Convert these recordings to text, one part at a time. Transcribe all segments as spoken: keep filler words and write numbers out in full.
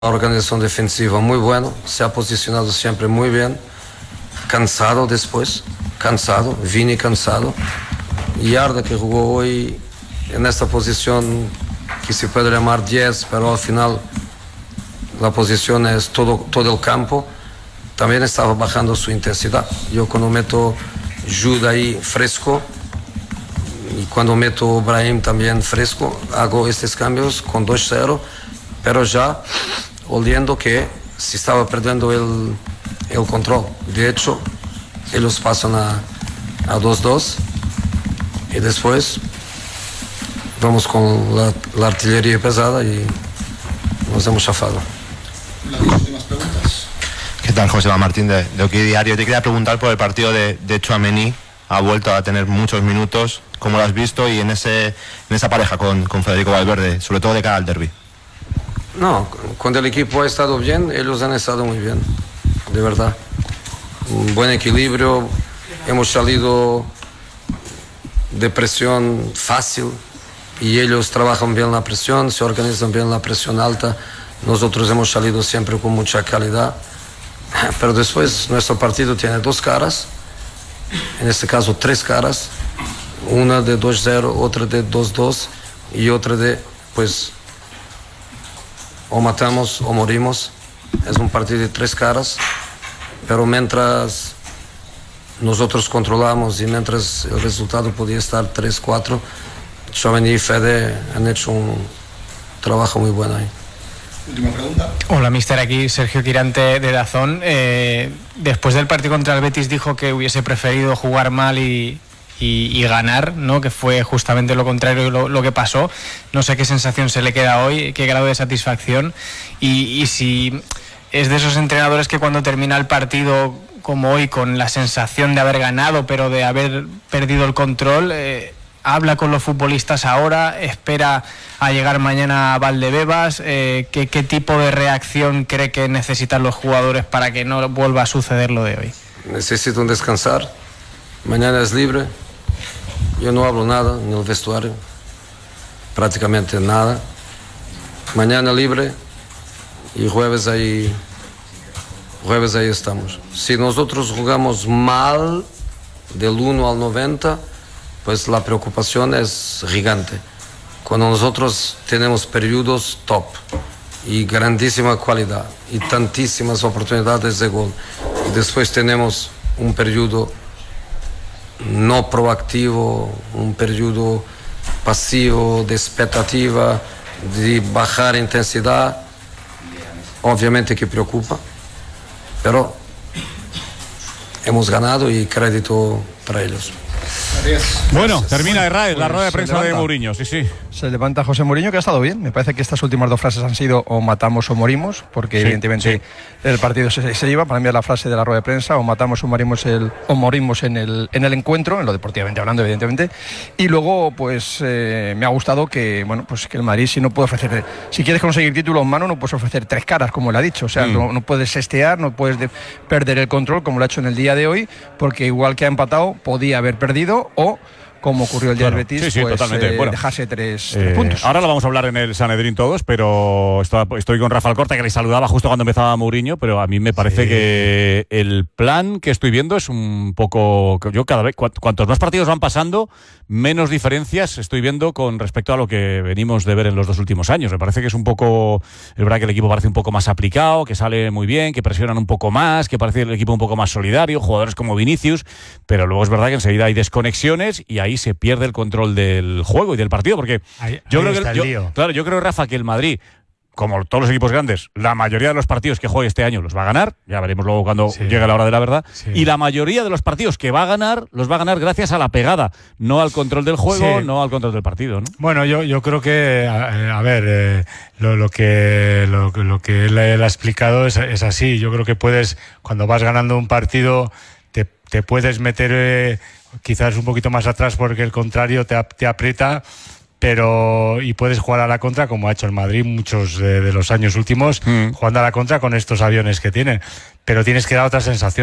organización defensiva muy buena, se ha posicionado siempre muy bien, cansado después, cansado, Vini cansado, y Arda que jugó hoy en esta posición que se puede llamar diez, pero al final la posición es todo, todo el campo, también estaba bajando su intensidad. Yo cuando meto Jude ahí fresco y cuando meto Brahim también fresco, hago estos cambios con dos cero, pero ya oliendo que se estaba perdiendo el, el control. De hecho, ellos pasan a, a dos dos y después vamos con la, la artillería pesada y nos hemos chafado. Las últimas preguntas. ¿Qué tal, José Martín de, de Oki Diario? Te quería preguntar por el partido de, de Tchouaméni. Ha vuelto a tener muchos minutos. ¿Cómo lo has visto? Y en, ese, en esa pareja con, con Federico Valverde, sobre todo de cara al derbi. No, cuando el equipo ha estado bien, ellos han estado muy bien, de verdad. Un buen equilibrio, hemos salido de presión fácil y ellos trabajan bien la presión, se organizan bien la presión alta. Nosotros hemos salido siempre con mucha calidad, pero después nuestro partido tiene dos caras, en este caso tres caras, una de dos cero, otra de dos dos y otra de, pues, o matamos o morimos. Es un partido de tres caras, pero mientras nosotros controlamos y mientras el resultado podía estar tres cuatro, Tchouaméni y Fede han hecho un trabajo muy bueno ahí. Última pregunta. Hola, mister, aquí Sergio Quirante de Dazón. Eh, después del partido contra el Betis dijo que hubiese preferido jugar mal y, y, y ganar, ¿no? Que fue justamente lo contrario lo, lo que pasó. No sé qué sensación se le queda hoy, qué grado de satisfacción y, y si es de esos entrenadores que cuando termina el partido como hoy con la sensación de haber ganado pero de haber perdido el control, eh, habla con los futbolistas ahora, espera a llegar mañana a Valdebebas, eh, ¿qué, qué tipo de reacción cree que necesitan los jugadores para que no vuelva a suceder lo de hoy? Necesitan descansar, mañana es libre, yo no hablo nada en el vestuario, prácticamente nada, mañana libre y jueves ahí, jueves ahí estamos. Si nosotros jugamos mal del uno al noventa, pues la preocupación es gigante. Cuando nosotros tenemos periodos top y grandísima calidad y tantísimas oportunidades de gol, y después tenemos un periodo no proactivo, un periodo pasivo de expectativa, de bajar intensidad, obviamente que preocupa, pero hemos ganado y crédito para ellos. Bueno, termina Israel, la rueda de prensa de Mourinho, sí, sí. Se levanta José Mourinho, que ha estado bien. Me parece que estas últimas dos frases han sido o matamos o morimos, porque sí, evidentemente sí. El partido se, se lleva. Para mí es la frase de la rueda de prensa, o matamos o morimos, el, o morimos en el, en el encuentro, en lo deportivamente hablando, evidentemente. Y luego, pues, eh, me ha gustado que, bueno, pues que el Madrid, si no puede ofrecer, si quieres conseguir títulos, mano, no puedes ofrecer tres caras, como él ha dicho. O sea, mm. no, no puedes estear, no puedes de, perder el control, como lo ha hecho en el día de hoy, porque igual que ha empatado, podía haber perdido, o como ocurrió el día del Betis, sí, sí, pues eh, bueno, dejase tres, eh, tres puntos. Ahora lo vamos a hablar en el Sanedrín todos, pero estoy con Rafa Alcorta, que le saludaba justo cuando empezaba Mourinho, pero a mí me parece sí. que el plan que estoy viendo es un poco... Yo cada vez, cuantos más partidos van pasando, menos diferencias estoy viendo con respecto a lo que venimos de ver en los dos últimos años. Me parece que es un poco... Es verdad que el equipo parece un poco más aplicado, que sale muy bien, que presionan un poco más, que parece el equipo un poco más solidario, jugadores como Vinicius, pero luego es verdad que enseguida hay desconexiones y ahí se pierde el control del juego y del partido, porque ahí, yo ahí creo que yo, claro, yo creo, Rafa, que el Madrid, como todos los equipos grandes, la mayoría de los partidos que juegue este año los va a ganar, ya veremos luego cuando sí. llegue la hora de la verdad, sí. y la mayoría de los partidos que va a ganar, los va a ganar gracias a la pegada, no al control del juego, sí. no al control del partido, ¿no? Bueno, yo, yo creo que, a, a ver, eh, lo, lo que lo, lo que él, él ha explicado es, es así. Yo creo que puedes, cuando vas ganando un partido, te, te puedes meter eh, quizás un poquito más atrás porque el contrario te, te aprieta, pero y puedes jugar a la contra como ha hecho el Madrid muchos de, de los años últimos, mm. jugando a la contra con estos aviones que tienen, pero tienes que dar otra sensación.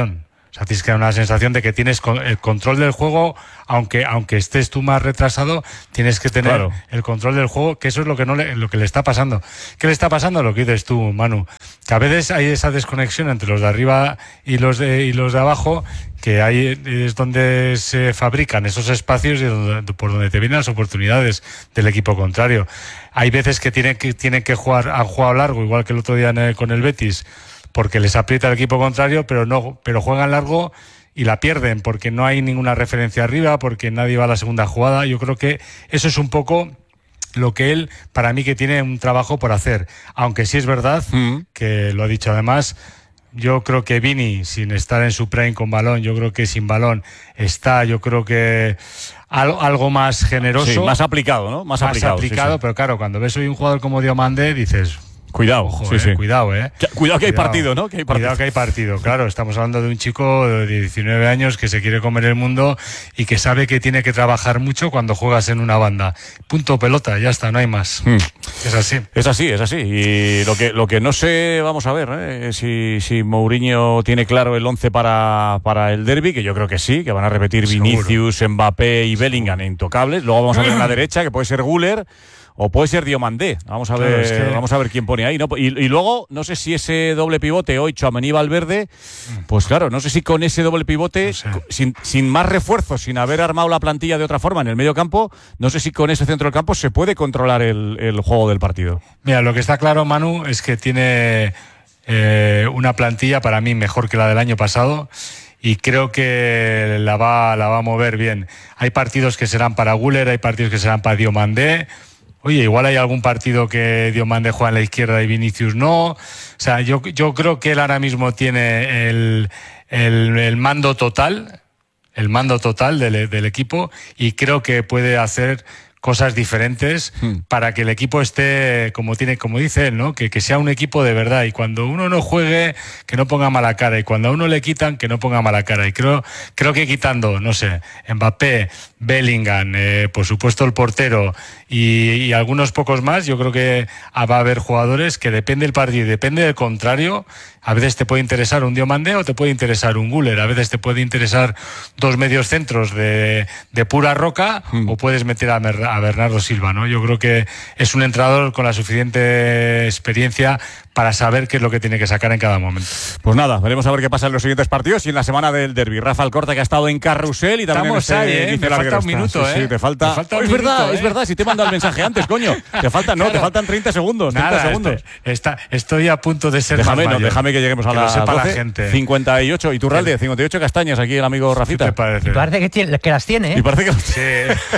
O sea, tienes que dar una sensación de que tienes el control del juego, aunque aunque estés tú más retrasado, tienes que tener Claro. el control del juego, que eso es lo que no le, lo que le está pasando. ¿Qué le está pasando? Lo que dices tú, Manu, que a veces hay esa desconexión entre los de arriba y los de y los de abajo, que ahí es donde se fabrican esos espacios y donde, por donde te vienen las oportunidades del equipo contrario. Hay veces que tienen que tienen que jugar, han jugado largo, igual que el otro día en el, con el Betis, porque les aprieta el equipo contrario, pero no, pero juegan largo y la pierden porque no hay ninguna referencia arriba, porque nadie va a la segunda jugada. Yo creo que eso es un poco lo que él, para mí, que tiene un trabajo por hacer. Aunque sí es verdad, mm. que lo ha dicho además, yo creo que Vini, sin estar en su prime con balón, yo creo que sin balón está, yo creo que algo, algo más generoso. Sí, más aplicado, ¿no? Más, más aplicado, aplicado, sí, sí. Pero claro, cuando ves hoy un jugador como Diomandé, dices... Cuidado, Ojo, sí, eh, sí. cuidado, eh. Cuidado que hay partido, ¿no? Que hay partido. Cuidado que hay partido, claro. Estamos hablando de un chico de diecinueve años que se quiere comer el mundo y que sabe que tiene que trabajar mucho cuando juegas en una banda. Punto, pelota, ya está, no hay más. Hmm. Es así. Es así, es así. Y lo que lo que no sé, vamos a ver, ¿eh? si, si Mourinho tiene claro el once para, para el derbi, que yo creo que sí, que van a repetir Seguro. Vinicius, Mbappé y Bellingham intocables. Luego vamos a ver en la derecha, que puede ser Güler. O puede ser Diomandé. Vamos a ver, claro, es que... vamos a ver quién pone ahí, ¿no? Y, y luego, no sé si ese doble pivote hoy, Tchouaméni Valverde, pues claro, no sé si con ese doble pivote, no sé. sin, sin más refuerzos, sin haber armado la plantilla de otra forma en el medio campo, no sé si con ese centro del campo se puede controlar el, el juego del partido. Mira, lo que está claro, Manu, es que tiene eh, una plantilla para mí mejor que la del año pasado. Y creo que la va, la va a mover bien. Hay partidos que serán para Güler, hay partidos que serán para Diomandé. Oye, igual hay algún partido que Diomandé juega en la izquierda y Vinicius no. O sea, yo, yo creo que él ahora mismo tiene el, el, el mando total, el mando total del, del equipo, y creo que puede hacer cosas diferentes hmm. para que el equipo esté como tiene, como dice él, ¿no? Que, que sea un equipo de verdad, y cuando uno no juegue, que no ponga mala cara, y cuando a uno le quitan, que no ponga mala cara. Y creo, creo que quitando, no sé, Mbappé, Bellingham, eh, por supuesto el portero y, y algunos pocos más, yo creo que va a haber jugadores que depende del partido y depende del contrario. A veces te puede interesar un Diomandé o te puede interesar un Güler, a veces te puede interesar dos medios centros de, de pura roca, mm. o puedes meter a, Mer, a Bernardo Silva, ¿no? Yo creo que es un entrenador con la suficiente experiencia para saber qué es lo que tiene que sacar en cada momento. Pues nada, veremos a ver qué pasa en los siguientes partidos y en la semana del derbi. Rafa Alcorta, que ha estado en Carrusel y también Estamos ahí, ¿eh? Me falta un minuto, sí, ¿eh? Sí, te falta... falta oh, un es minuto, verdad, ¿eh? es verdad, si te he mandado el mensaje antes, coño. Te faltan, no, claro. te faltan treinta segundos, treinta Nada, segundos. Este, está, estoy a punto de ser déjame, más no, mayor. déjame que lleguemos a que la lo sepa doce, la gente. cincuenta y ocho, Iturralde, cincuenta y ocho castañas aquí el amigo Rafita. ¿Qué te parece? Y parece que, tiene, que las tiene, ¿eh? Y parece que los, sí.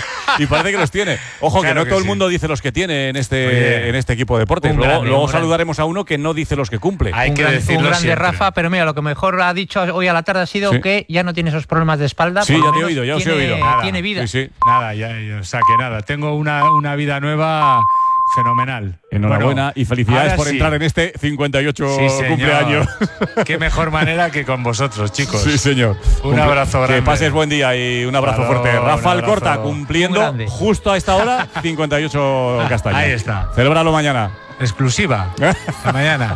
y parece que los tiene. Ojo, claro que no que todo sí. el mundo dice los que tiene en este, Oye, en este equipo de deportes. Luego, grande, luego un saludaremos a uno que no dice los que cumple. Hay un que gran, decirlo un grande siempre. Rafa, pero mira, lo que mejor ha dicho hoy a la tarde ha sido Sí. que ya no tiene esos problemas de espalda. Sí, por ya lo te he menos oído, ya os he tiene, oído. Nada. Tiene vida. Sí, sí. Nada, ya, ya, o sea que nada, tengo una, una vida nueva fenomenal. Enhorabuena Bueno, y felicidades ahora por sí. entrar en este cincuenta y ocho Sí, señor. cumpleaños. Qué mejor manera que con vosotros, chicos. Sí, señor. Un abrazo grande. Que pases buen día y un abrazo Claro, fuerte. un Rafa abrazo. Alcorta cumpliendo Un grande. justo a esta hora cincuenta y ocho castañas. Ahí está. Celébralo mañana. Exclusiva. Hasta mañana.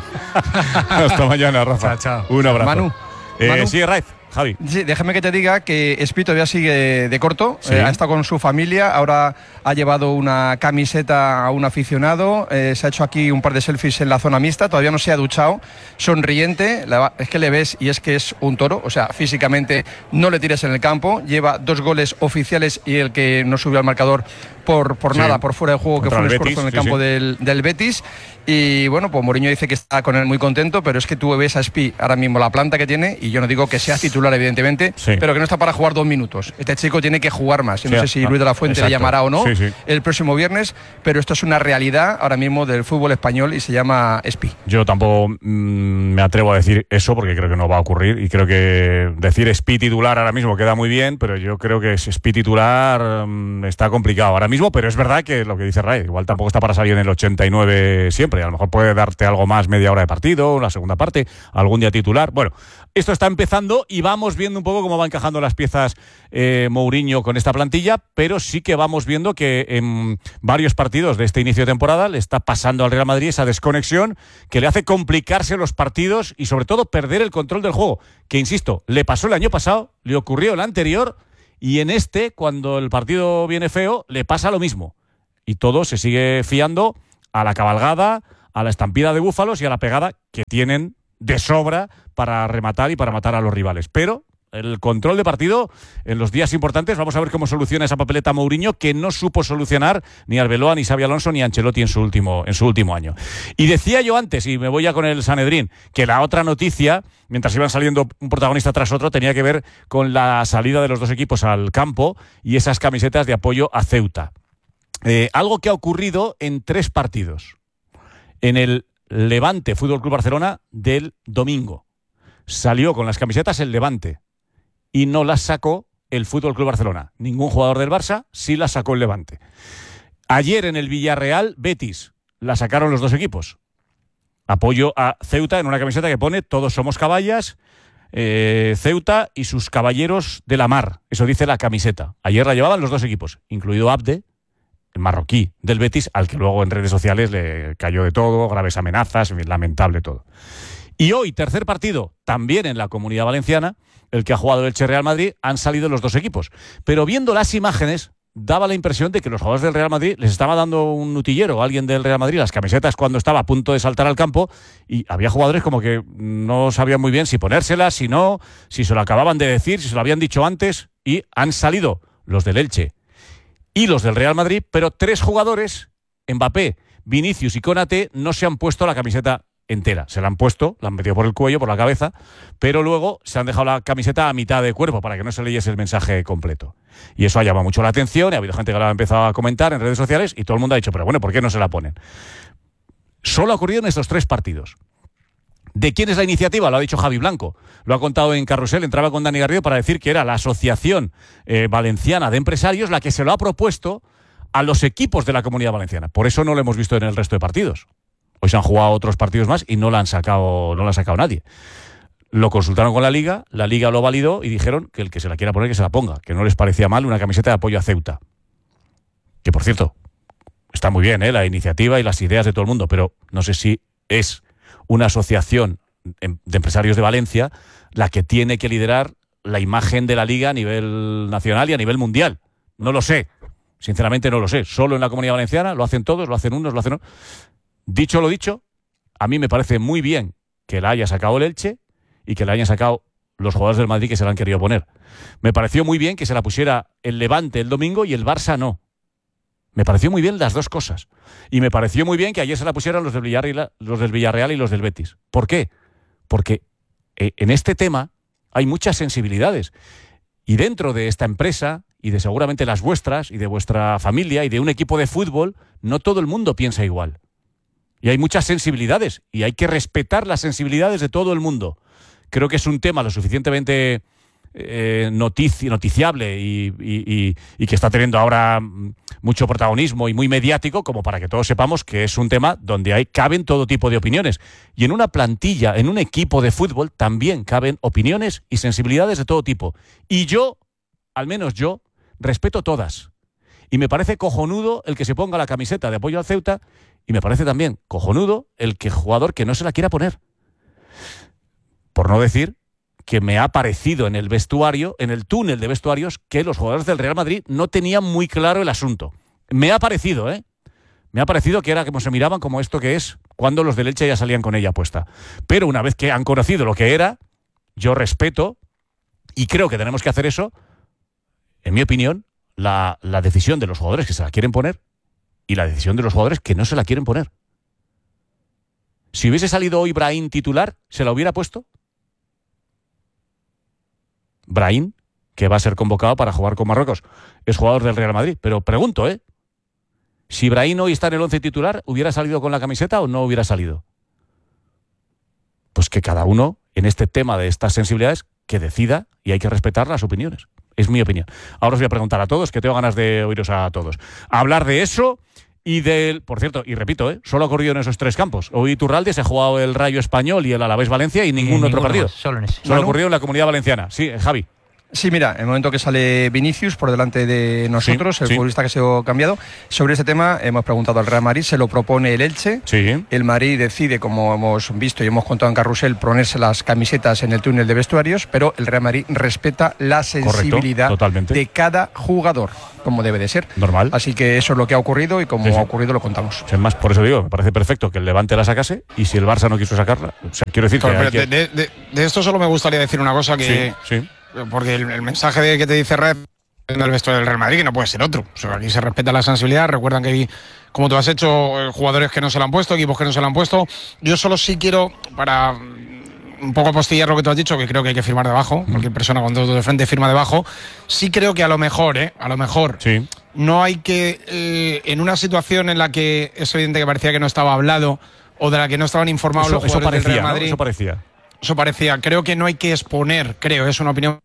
Hasta mañana, Rafa. Chao, chao. Un abrazo. Manu, Eh, Manu. Sí, Raiz, Javi. Sí, déjame que te diga que Espi todavía sigue de corto, Sí. eh, ha estado con su familia, ahora ha llevado una camiseta a un aficionado, eh, se ha hecho aquí un par de selfies en la zona mixta, todavía no se ha duchado, sonriente, la, es que le ves y es que es un toro, o sea, físicamente no le tires en el campo, lleva dos goles oficiales y el que no subió al marcador por, por Sí. nada, por fuera de juego, Contra que fue un el esfuerzo Betis, en el sí, campo sí. Del, del Betis. Y bueno, pues Mourinho dice que está con él muy contento, pero es que tú ves a Espi ahora mismo la planta que tiene, y yo no digo que sea titular evidentemente, Sí. pero que no está para jugar dos minutos. Este chico tiene que jugar más. Yo no Sí, sé si ah, Luis de la Fuente exacto. le llamará o no Sí, sí. el próximo viernes, pero esto es una realidad ahora mismo del fútbol español y se llama Espi. Yo tampoco mm, me atrevo a decir eso porque creo que no va a ocurrir y creo que decir Espi titular ahora mismo queda muy bien, pero yo creo que Espi titular mm, está complicado. Ahora mismo mismo, pero es verdad que lo que dice Ray, igual tampoco está para salir en el ochenta y nueve siempre, a lo mejor puede darte algo más, media hora de partido, la segunda parte, algún día titular. Bueno, esto está empezando y vamos viendo un poco cómo va encajando las piezas eh, Mourinho con esta plantilla, pero sí que vamos viendo que en varios partidos de este inicio de temporada le está pasando al Real Madrid esa desconexión que le hace complicarse los partidos y sobre todo perder el control del juego, que insisto, le pasó el año pasado, le ocurrió el anterior y en este, cuando el partido viene feo, le pasa lo mismo. Y todo se sigue fiando a la cabalgada, a la estampida de búfalos y a la pegada que tienen de sobra para rematar y para matar a los rivales. Pero el control de partido en los días importantes, vamos a ver cómo soluciona esa papeleta Mourinho que no supo solucionar ni Arbeloa, ni Xabi Alonso, ni Ancelotti en su último, en su último año. Y decía yo antes, y me voy ya con el Sanedrín, que la otra noticia, mientras iban saliendo un protagonista tras otro, tenía que ver con la salida de los dos equipos al campo y esas camisetas de apoyo a Ceuta. Eh, algo que ha ocurrido en tres partidos. En el Levante Fútbol Club Barcelona del domingo. Salió con las camisetas el Levante y no las sacó el Fútbol Club Barcelona. Ningún jugador del Barça sí las sacó el Levante. Ayer en el Villarreal Betis la sacaron los dos equipos. Apoyo a Ceuta en una camiseta que pone todos somos caballas, eh, Ceuta y sus caballeros de la mar. Eso dice la camiseta. Ayer la llevaban los dos equipos, incluido Abde, el marroquí del Betis, al que luego en redes sociales le cayó de todo, graves amenazas, lamentable todo. Y hoy, tercer partido, también en la Comunidad Valenciana, el que ha jugado el Elche Real Madrid, han salido los dos equipos. Pero viendo las imágenes, daba la impresión de que los jugadores del Real Madrid les estaba dando un nutillero a alguien del Real Madrid las camisetas cuando estaba a punto de saltar al campo, y había jugadores como que no sabían muy bien si ponérselas, si no, si se lo acababan de decir, si se lo habían dicho antes, y han salido los del Elche y los del Real Madrid, pero tres jugadores, Mbappé, Vinicius y Konaté, no se han puesto la camiseta entera. Se la han puesto, la han metido por el cuello, por la cabeza, pero luego se han dejado la camiseta a mitad de cuerpo para que no se leyese el mensaje completo. Y eso ha llamado mucho la atención y ha habido gente que lo ha empezado a comentar en redes sociales y todo el mundo ha dicho, pero bueno, ¿por qué no se la ponen? Solo ha ocurrido en estos tres partidos. ¿De quién es la iniciativa? Lo ha dicho Javi Blanco. Lo ha contado en Carrusel, entraba con Dani Garrido para decir que era la Asociación eh, Valenciana de Empresarios la que se lo ha propuesto a los equipos de la Comunidad Valenciana. Por eso no lo hemos visto en el resto de partidos. Hoy se han jugado otros partidos más y no la han sacado, no la ha sacado nadie. Lo consultaron con la Liga, la Liga lo validó y dijeron que el que se la quiera poner que se la ponga, que no les parecía mal una camiseta de apoyo a Ceuta. Que por cierto, está muy bien, ¿eh? La iniciativa y las ideas de todo el mundo, pero no sé si es una asociación de empresarios de Valencia la que tiene que liderar la imagen de la Liga a nivel nacional y a nivel mundial. No lo sé, sinceramente no lo sé. Solo en la Comunidad Valenciana lo hacen todos, lo hacen unos, lo hacen otros. Dicho lo dicho, a mí me parece muy bien que la haya sacado el Elche y que la hayan sacado los jugadores del Madrid que se la han querido poner. Me pareció muy bien que se la pusiera el Levante el domingo y el Barça no. Me pareció muy bien las dos cosas. Y me pareció muy bien que ayer se la pusieran los del Villarreal, los del Villarreal y los del Betis. ¿Por qué? Porque eh, en este tema hay muchas sensibilidades. Y dentro de esta empresa, y de seguramente las vuestras, y de vuestra familia, y de un equipo de fútbol, no todo el mundo piensa igual. Y hay muchas sensibilidades, y hay que respetar las sensibilidades de todo el mundo. Creo que es un tema lo suficientemente eh, notici- noticiable y, y, y, y que está teniendo ahora mucho protagonismo y muy mediático como para que todos sepamos que es un tema donde hay, caben todo tipo de opiniones. Y en una plantilla, en un equipo de fútbol, también caben opiniones y sensibilidades de todo tipo. Y yo, al menos yo, respeto todas. Y me parece cojonudo el que se ponga la camiseta de apoyo al Ceuta y me parece también cojonudo el que jugador que no se la quiera poner. Por no decir que me ha parecido en el vestuario, en el túnel de vestuarios, que los jugadores del Real Madrid no tenían muy claro el asunto. Me ha parecido, ¿eh? Me ha parecido que era como se miraban como esto que es cuando los del Elche ya salían con ella puesta. Pero una vez que han conocido lo que era, yo respeto y creo que tenemos que hacer eso, en mi opinión, la, la decisión de los jugadores que se la quieren poner y la decisión de los jugadores que no se la quieren poner. Si hubiese salido hoy Brahim titular, ¿se la hubiera puesto? Brahim, que va a ser convocado para jugar con Marruecos, es jugador del Real Madrid. Pero pregunto, ¿eh? Si Brahim hoy está en el once titular, ¿hubiera salido con la camiseta o no hubiera salido? Pues que cada uno, en este tema de estas sensibilidades, que decida y hay que respetar las opiniones. es mi opinión. Ahora os voy a preguntar a todos, que tengo ganas de oíros a todos. Hablar de eso y del... Por cierto, y repito, ¿eh? Solo ha ocurrido en esos tres campos. Hoy Iturralde se ha jugado el Rayo Español y el Alavés Valencia y ningún Y otro ninguno partido. más, solo en ese. Solo ha ocurrido en la Comunidad Valenciana. Sí, Javi. Sí, mira, en el momento que sale Vinicius por delante de nosotros, Sí, el sí. futbolista que se ha cambiado, sobre ese tema hemos preguntado al Real Madrid, se lo propone el Elche. Sí. El Madrid decide, como hemos visto y hemos contado en Carrusel, ponerse las camisetas en el túnel de vestuarios, pero el Real Madrid respeta la sensibilidad totalmente. de cada jugador, como debe de ser. Normal. Así que eso es lo que ha ocurrido y como Sí, sí. ha ocurrido lo contamos. Sin más, por eso digo, me parece perfecto que el Levante la sacase y si el Barça no quiso sacarla, o sea, quiero decir Claro, que, hay pero que... de, de- de esto solo me gustaría decir una cosa que... Sí, sí. Porque el, el mensaje de que te dice Red en el vestuario del Real Madrid que no puede ser otro. O sea, aquí se respeta la sensibilidad. Recuerdan que hay, como tú has hecho, eh, jugadores que no se la han puesto, equipos que no se la han puesto. Yo solo sí quiero, para mm, un poco apostillar lo que tú has dicho, que creo que hay que firmar debajo. Cualquier persona con dos de frente firma debajo. Sí creo que a lo mejor, ¿eh? A lo mejor. Sí. No hay que, eh, en una situación en la que es evidente que parecía que no estaba hablado o de la que no estaban informados Eso, los eso jugadores del parecía, Real ¿no? Madrid. Eso parecía. Eso parecía. Creo que no hay que exponer, creo, es una opinión,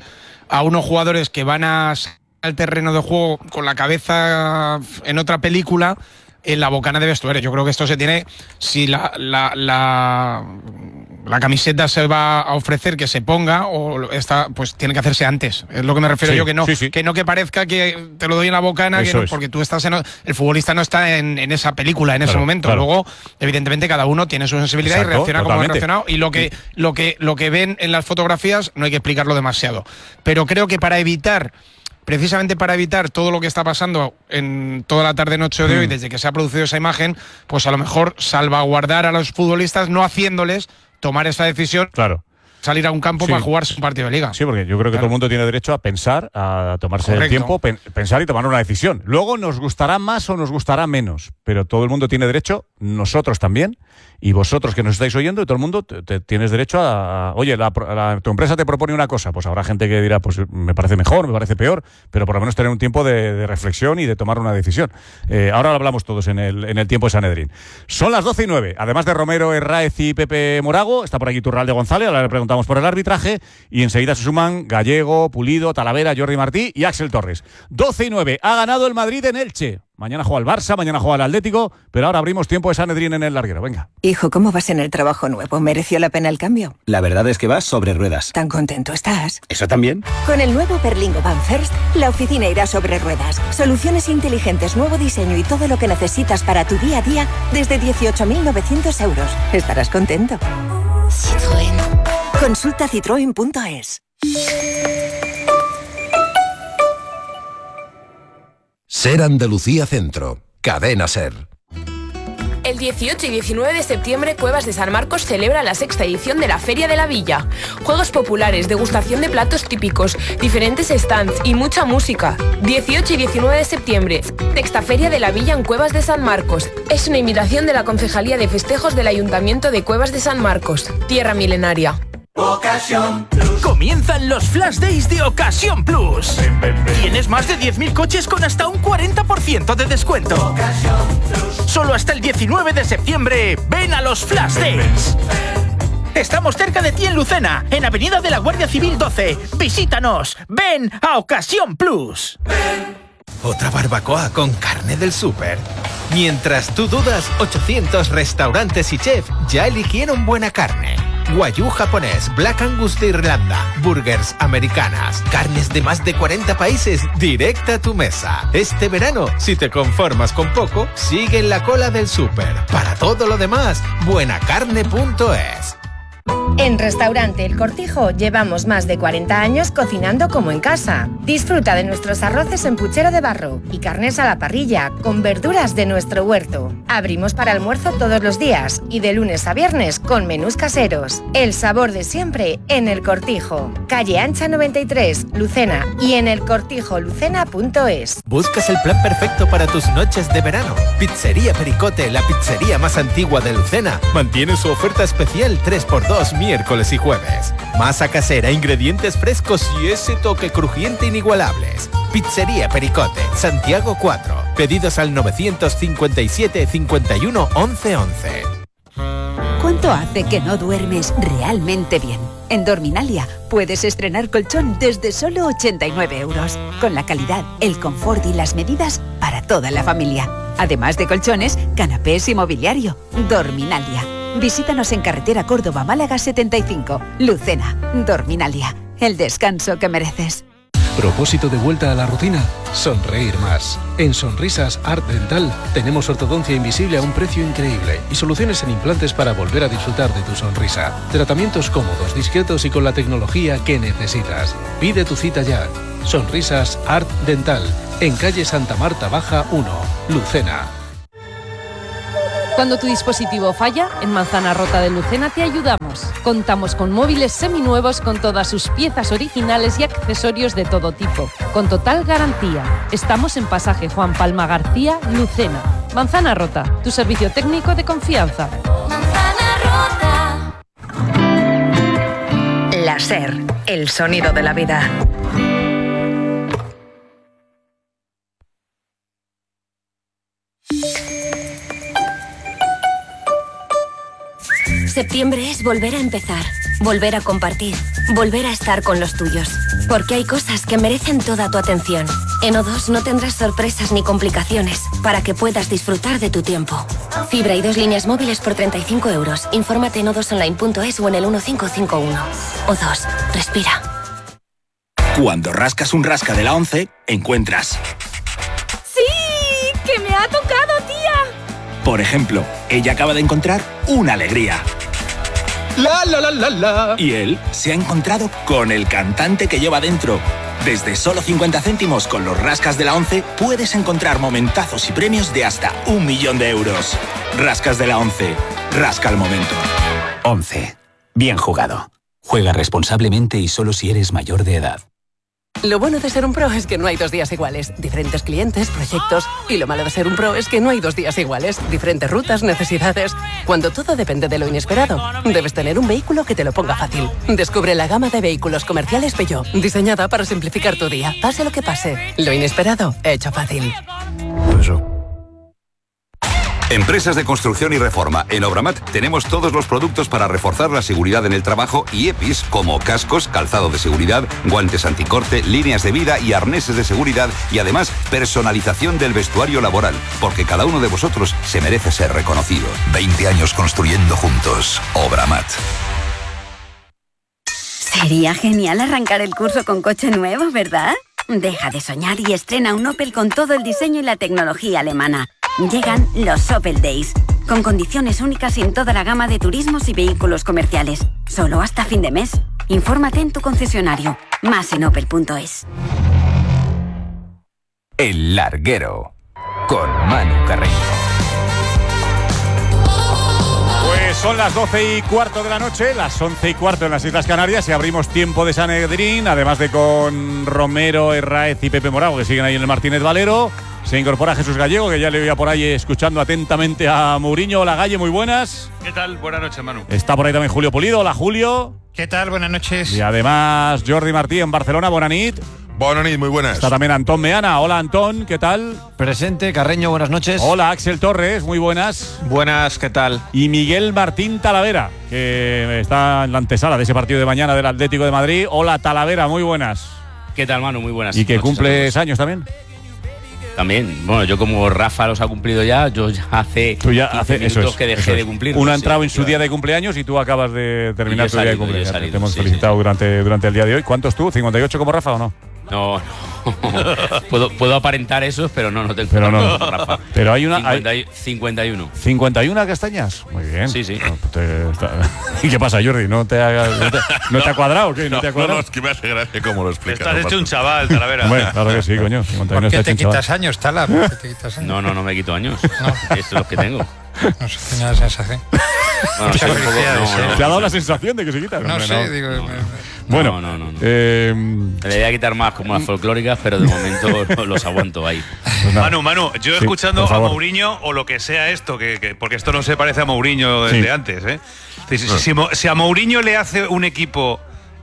a unos jugadores que van a salir al terreno de juego con la cabeza en otra película en la bocana de vestuario. Yo creo que esto se tiene, si la, la, la, la camiseta se va a ofrecer que se ponga, o esta, pues tiene que hacerse antes. Es lo que me refiero Sí, yo, que no, sí, sí. que no que parezca que te lo doy en la bocana, que Eso no, es. porque tú estás en, el futbolista no está en, en esa película en ese Claro, momento. claro. Luego, evidentemente, cada uno tiene su sensibilidad Exacto, y reacciona como ha totalmente. reaccionado. Y lo que, lo que, lo que ven en las fotografías no hay que explicarlo demasiado. Pero creo que para evitar, precisamente para evitar todo lo que está pasando en toda la tarde-noche de hoy, Mm. desde que se ha producido esa imagen, pues a lo mejor salvaguardar a los futbolistas, no haciéndoles tomar esa decisión, Claro. salir a un campo Sí. para jugar su partido de liga. Sí, porque yo creo que Claro. todo el mundo tiene derecho a pensar, a tomarse el Correcto. tiempo, pen- pensar y tomar una decisión. Luego nos gustará más o nos gustará menos, pero todo el mundo tiene derecho, nosotros también, y vosotros que nos estáis oyendo, y todo el mundo te, te- tienes derecho a, a- oye, la, la- tu empresa te propone una cosa, pues habrá gente que dirá, pues me parece mejor, me parece peor, pero por lo menos tener un tiempo de, de reflexión y de tomar una decisión. Eh, ahora lo hablamos todos en el, en el tiempo de Sanedrín. Son las doce y nueve, además de Romero, Herráez y Pepe Morago, está por aquí Iturralde González, ahora le preguntamos por el arbitraje, y enseguida se suman Gallego, Pulido, Talavera, Jordi Martí y Axel Torres. doce y nueve, ha ganado el Madrid en Elche. Mañana juega el Barça, mañana juega el Atlético, pero ahora abrimos tiempo de Sanedrín en el larguero. Venga. Hijo, ¿cómo vas en el trabajo nuevo? ¿Mereció la pena el cambio? La verdad es que vas sobre ruedas. ¿Tan contento estás? ¿Eso también? Con el nuevo Berlingo Van First, la oficina irá sobre ruedas. Soluciones inteligentes, nuevo diseño y todo lo que necesitas para tu día a día desde dieciocho mil novecientos euros. Estarás contento. Citroën. Consulta citroen punto es. Ser Andalucía Centro. Cadena Ser. El dieciocho y diecinueve de septiembre, Cuevas de San Marcos celebra la sexta edición de la Feria de la Villa. Juegos populares, degustación de platos típicos, diferentes stands y mucha música. dieciocho y diecinueve de septiembre, sexta Feria de la Villa en Cuevas de San Marcos. Es una invitación de la Concejalía de Festejos del Ayuntamiento de Cuevas de San Marcos, tierra milenaria. Ocasión Plus. Comienzan los Flash Days de Ocasión Plus. Ven, ven, ven. Tienes más de diez mil coches con hasta un cuarenta por ciento de descuento. Ocasión Plus. Solo hasta el diecinueve de septiembre. Ven a los Flash Days. Ven, ven. Estamos cerca de ti en Lucena, en Avenida de la Guardia Civil doce. Visítanos. Ven a Ocasión Plus. Ven. Otra barbacoa con carne del súper. Mientras tú dudas, ochocientos restaurantes y chefs ya eligieron buena carne. Wagyu japonés, Black Angus de Irlanda, burgers americanas, carnes de más de cuarenta países directa a tu mesa. Este verano, si te conformas con poco, sigue en la cola del súper. Para todo lo demás, buenacarne punto es. En Restaurante El Cortijo llevamos más de cuarenta años cocinando como en casa. Disfruta de nuestros arroces en puchero de barro y carnes a la parrilla con verduras de nuestro huerto. Abrimos para almuerzo todos los días y de lunes a viernes con menús caseros. El sabor de siempre en El Cortijo. Calle Ancha noventa y tres, Lucena, y en el cortijo lucena punto es. ¿Buscas el plan perfecto para tus noches de verano? Pizzería Pericote, la pizzería más antigua de Lucena, mantiene su oferta especial tres por dos miércoles y jueves. Masa casera, ingredientes frescos y ese toque crujiente inigualables. Pizzería Pericote, Santiago cuatro. Pedidos al novecientos cincuenta y siete, cincuenta y uno, once once. ¿Cuánto hace que no duermes realmente bien? En Dorminalia puedes estrenar colchón desde solo ochenta y nueve euros, con la calidad, el confort y las medidas para toda la familia. Además de colchones, canapés y mobiliario. Dorminalia. Visítanos en carretera Córdoba-Málaga setenta y cinco. Lucena. Dorminalia. El descanso que mereces. ¿Propósito de vuelta a la rutina? Sonreír más. En Sonrisas Art Dental tenemos ortodoncia invisible a un precio increíble y soluciones en implantes para volver a disfrutar de tu sonrisa. Tratamientos cómodos, discretos y con la tecnología que necesitas. Pide tu cita ya. Sonrisas Art Dental, en calle Santa Marta Baja uno, Lucena. Cuando tu dispositivo falla, en Manzana Rota de Lucena te ayudamos. Contamos con móviles seminuevos con todas sus piezas originales y accesorios de todo tipo, con total garantía. Estamos en Pasaje Juan Palma García, Lucena. Manzana Rota, tu servicio técnico de confianza. Manzana Rota. La SER, el sonido de la vida. Septiembre es volver a empezar, volver a compartir, volver a estar con los tuyos. Porque hay cosas que merecen toda tu atención. En O dos no tendrás sorpresas ni complicaciones para que puedas disfrutar de tu tiempo. Fibra y dos líneas móviles por treinta y cinco euros. Infórmate en o dos online punto es o en el uno cinco cinco uno. O dos, respira. Cuando rascas un rasca de la once, encuentras... ¡Sí! ¡Que me ha tocado, tía! Por ejemplo, ella acaba de encontrar una alegría. La la la la la. Y él se ha encontrado con el cantante que lleva dentro. Desde solo cincuenta céntimos con los rascas de la once puedes encontrar momentazos y premios de hasta un millón de euros. Rascas de la once. Rasca el momento. once. Bien jugado. Juega responsablemente y solo si eres mayor de edad. Lo bueno de ser un pro es que no hay dos días iguales. Diferentes clientes, proyectos. Y lo malo de ser un pro es que no hay dos días iguales. Diferentes rutas, necesidades. Cuando todo depende de lo inesperado, debes tener un vehículo que te lo ponga fácil. Descubre la gama de vehículos comerciales Peugeot, diseñada para simplificar tu día. Pase lo que pase. Lo inesperado, hecho fácil. Empresas de construcción y reforma. En Obramat tenemos todos los productos para reforzar la seguridad en el trabajo y E P Is como cascos, calzado de seguridad, guantes anticorte, líneas de vida y arneses de seguridad y además personalización del vestuario laboral, porque cada uno de vosotros se merece ser reconocido. veinte años construyendo juntos. Obramat. Sería genial arrancar el curso con coche nuevo, ¿verdad? Deja de soñar y estrena un Opel con todo el diseño y la tecnología alemana. Llegan los Opel Days, con condiciones únicas en toda la gama de turismos y vehículos comerciales. Solo hasta fin de mes. Infórmate en tu concesionario. Más en opel punto es. El Larguero, con Manu Carreño. Pues son las doce y cuarto de la noche, las once y cuarto en las Islas Canarias y abrimos tiempo de Sanedrín, además de con Romero, Herráez y Pepe Morago, que siguen ahí en el Martínez Valero. Se incorpora Jesús Gallego, que ya le veía por ahí escuchando atentamente a Mourinho. Hola, Galle, muy buenas. ¿Qué tal? Buenas noches, Manu. Está por ahí también Julio Pulido. Hola, Julio. ¿Qué tal? Buenas noches. Y además Jordi Martí en Barcelona. Buenas nit. Buenas nit, muy buenas. Está también Antón Meana. Hola, Antón, ¿qué tal? Presente, Carreño, buenas noches. Hola, Axel Torres, muy buenas. Buenas, ¿qué tal? Y Miguel Martín Talavera, que está en la antesala de ese partido de mañana del Atlético de Madrid. Hola, Talavera, muy buenas. ¿Qué tal, Manu? Muy buenas. Y que cumples años también. También, bueno, yo como Rafa los ha cumplido ya, yo ya hace tú ya hace minutos eso es, que dejé eso es. de cumplir. Uno ha entrado en su día de cumpleaños y tú acabas de terminar tu salido, día de cumpleaños. Salido, Te hemos sí, felicitado sí. Durante, durante el día de hoy. ¿Cuántos tú? ¿cincuenta y ocho como Rafa o no? No, no. puedo, puedo aparentar esos, pero no, no te Pero no, Rafa. Pero hay una. cincuenta, hay cincuenta y uno. ¿cincuenta y una castañas? Muy bien. Sí, sí. No, te, está, ¿y qué pasa, Jordi? ¿No te, ha, no te, no te ha cuadrado o qué? ¿No, no te ha cuadrado? No, no, es que me hace gracia cómo lo explicas. Estás hecho un chaval, Talavera. Bueno, claro que sí, coño. ¿Por qué te quitas años, Tala? ¿Por qué te quitas años? No, no, no me quito años. No. Estos son los que tengo. No sé, tenía la sensación. Bueno, soy un poco, no, no, ¿te ha dado la sensación de que se quita? No, hombre, sé, no. digo. No, bueno, no, no, no, no. Eh, le voy a quitar más como las folclóricas, pero de momento los aguanto ahí. Pues Manu, Manu, yo sí, escuchando a Mourinho o lo que sea esto, que, que porque esto no se parece a Mourinho desde sí. antes, ¿eh? Si, si, si a Mourinho le hace un equipo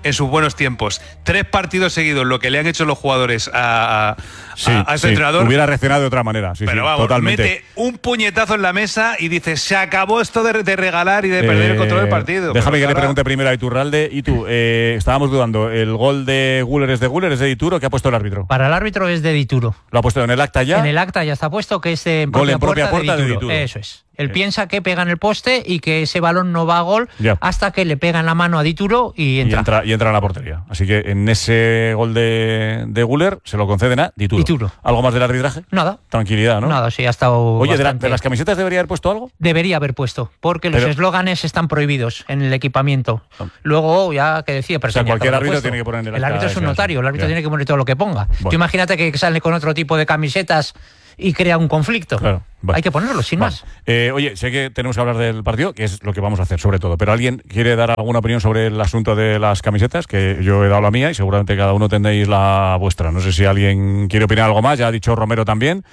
en sus buenos tiempos. Tres partidos seguidos, lo que le han hecho los jugadores a, a, sí, a, a ese sí. entrenador. Hubiera reaccionado de otra manera. Sí, pero sí, vamos, totalmente. mete un puñetazo en la mesa y dice, se acabó esto de, de regalar y de perder Eh, el control del partido. Déjame Pero que ahora... le pregunte primero a Iturralde. Y tú, eh, estábamos dudando, ¿el gol de Guller es de Guller, es de Dituro? ¿Qué ha puesto el árbitro? Para el árbitro es de Dituro. ¿Lo ha puesto en el acta ya? En el acta ya está puesto que es en Gol propia en propia puerta, puerta de de Dituro. Dituro. Eso es. Él eh. piensa que pega en el poste y que ese balón no va a gol ya. hasta que le pega en la mano a Dituro y entra. Y entra, y entra en la portería. Así que en ese gol de, de Guller se lo conceden a Dituro. Dituro. ¿Algo más del arbitraje? Nada. Tranquilidad, ¿no? Nada, sí, ha estado. Oye, de, la, bastante... ¿de las camisetas debería haber puesto algo? Debería haber puesto, porque los Pero... eslóganes están prohibidos en el equipamiento. Luego, ya que decía, pero o sea, tenía cualquier que haber árbitro puesto. tiene que poner en el El acta árbitro es un ese, notario, el árbitro ya. tiene que poner todo lo que ponga. Bueno. Tú imagínate que sale con otro tipo de camisetas y crea un conflicto. Claro. Vale. Hay que ponerlo, sin vale. más. Eh, oye, sé que tenemos que hablar del partido, que es lo que vamos a hacer sobre todo, pero ¿alguien quiere dar alguna opinión sobre el asunto de las camisetas? Que yo he dado la mía y seguramente cada uno tendréis la vuestra. No sé si alguien quiere opinar algo más, ya ha dicho Romero también.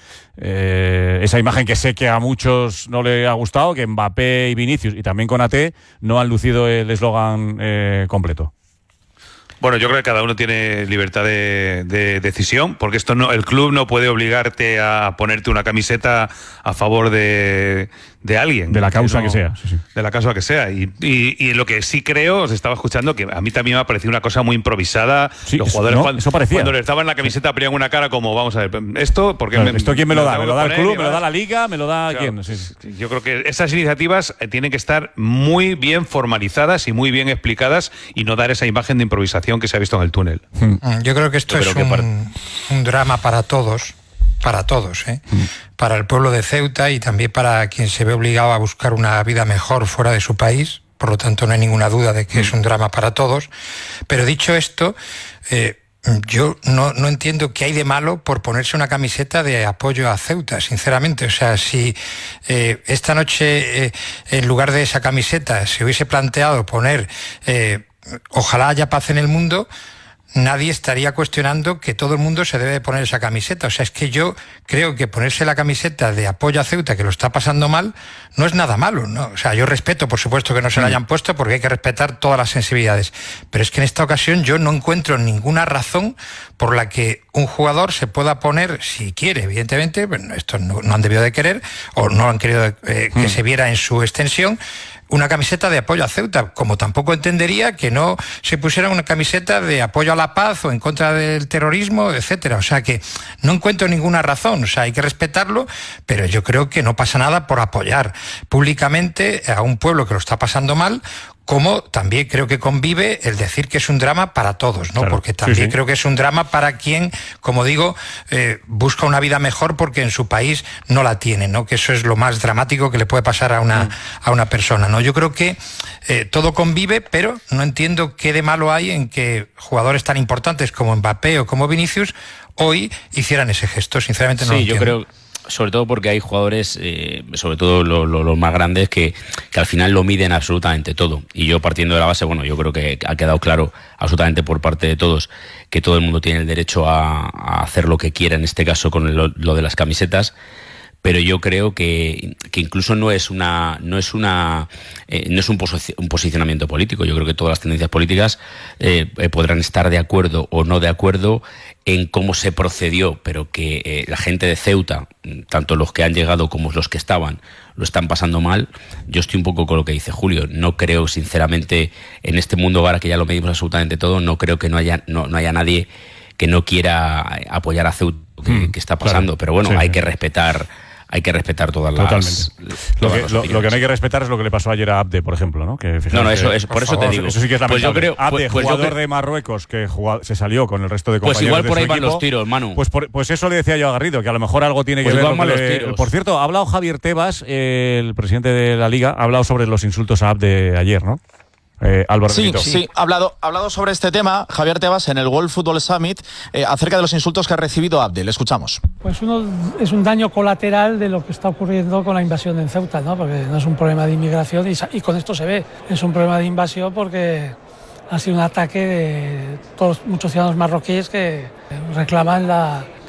Eh, esa imagen que sé que a muchos no le ha gustado, que Mbappé y Vinicius, y también Konaté, no han lucido el eslogan eh, completo. Bueno, yo creo que cada uno tiene libertad de, de decisión, porque esto no, el club no puede obligarte a ponerte una camiseta a favor de, de alguien. De la causa que, no, que sea. Sí, sí. De la causa que sea. Y, y, y lo que sí creo, os estaba escuchando, que a mí también me ha parecido una cosa muy improvisada. Sí, Los eso, jugadores no, cuando, eso parecía. cuando le estaban la camiseta ponían una cara como, vamos a ver, esto, porque claro, me, ¿esto quién me lo da? ¿Me lo da el club? ¿Me ¿Me lo da la liga? ¿Me lo da claro, quién? Sí, sí. Yo creo que esas iniciativas tienen que estar muy bien formalizadas y muy bien explicadas y no dar esa imagen de improvisación que se ha visto en el túnel. Yo creo que esto Yo es creo que un, un drama para todos, para todos, ¿eh? Mm. Para el pueblo de Ceuta y también para quien se ve obligado a buscar una vida mejor fuera de su país. Por lo tanto, no hay ninguna duda de que mm. es un drama para todos. Pero dicho esto, eh, yo no, no entiendo qué hay de malo por ponerse una camiseta de apoyo a Ceuta, sinceramente. O sea, si eh, esta noche, eh, en lugar de esa camiseta, se hubiese planteado poner eh, ojalá haya paz en el mundo, nadie estaría cuestionando que todo el mundo se debe poner esa camiseta. O sea, es que yo creo que ponerse la camiseta de apoyo a Ceuta, que lo está pasando mal, no es nada malo, ¿no? O sea, yo respeto, por supuesto, que no se la hayan puesto, porque hay que respetar todas las sensibilidades. Pero es que en esta ocasión yo no encuentro ninguna razón por la que un jugador se pueda poner, si quiere, evidentemente, bueno, esto no, no han debido de querer, o no han querido eh, que mm. se viera en su extensión, una camiseta de apoyo a Ceuta, como tampoco entendería que no se pusiera una camiseta de apoyo a la paz o en contra del terrorismo, etcétera. O sea que no encuentro ninguna razón, o sea, hay que respetarlo, pero yo creo que no pasa nada por apoyar públicamente a un pueblo que lo está pasando mal, como también creo que convive el decir que es un drama para todos, ¿no? Claro, porque también sí, sí. creo que es un drama para quien, como digo, eh, busca una vida mejor porque en su país no la tiene, ¿no? Que eso es lo más dramático que le puede pasar a una, mm. a una persona, ¿no? Yo creo que eh, todo convive, pero no entiendo qué de malo hay en que jugadores tan importantes como Mbappé o como Vinicius hoy hicieran ese gesto. Sinceramente no sí, lo entiendo. Sí, yo creo... Sobre todo porque hay jugadores, eh, sobre todo los lo, lo más grandes, que, que al final lo miden absolutamente todo. Y yo, partiendo de la base, bueno, yo creo que ha quedado claro absolutamente por parte de todos que todo el mundo tiene el derecho a, a hacer lo que quiera, en este caso con lo, lo de las camisetas. Pero yo creo que, que incluso no es una no es una eh, no es un, posi- un posicionamiento político. Yo creo que todas las tendencias políticas eh, eh, podrán estar de acuerdo o no de acuerdo en cómo se procedió, pero que eh, la gente de Ceuta, tanto los que han llegado como los que estaban, lo están pasando mal. Yo estoy un poco con lo que dice Julio. No creo, sinceramente, en este mundo ahora que ya lo medimos absolutamente todo, no creo que no haya no, no haya nadie que no quiera apoyar a Ceuta, que, mm, que está pasando. Claro. Pero bueno, sí, hay sí. que respetar hay que respetar todas las... Totalmente. Todas lo, que, las lo, lo que no hay que respetar es lo que le pasó ayer a Abde, por ejemplo, ¿no? Que no, no, eso es, por, por eso favor, te digo. Eso sí que es lamentable. Pues yo creo, Abde, pues, jugador pues de Marruecos, que jugado, se salió con el resto de compañeros Pues igual por ahí de su van equipo, los tiros, Manu. Pues, por, pues eso le decía yo a Garrido, que a lo mejor algo tiene pues que ver con los le... tiros. Por cierto, ha hablado Javier Tebas, eh, el presidente de la Liga, ha hablado sobre los insultos a Abde ayer, ¿no? Eh, Álvaro sí, Benito. sí, ha hablado, ha hablado sobre este tema Javier Tebas en el World Football Summit eh, acerca de los insultos que ha recibido Abde. Le escuchamos. Pues uno es un daño colateral de lo que está ocurriendo con la invasión en Ceuta, ¿no? Porque no es un problema de inmigración y, y con esto se ve. Es un problema de invasión porque ha sido un ataque de todos muchos ciudadanos marroquíes que reclaman la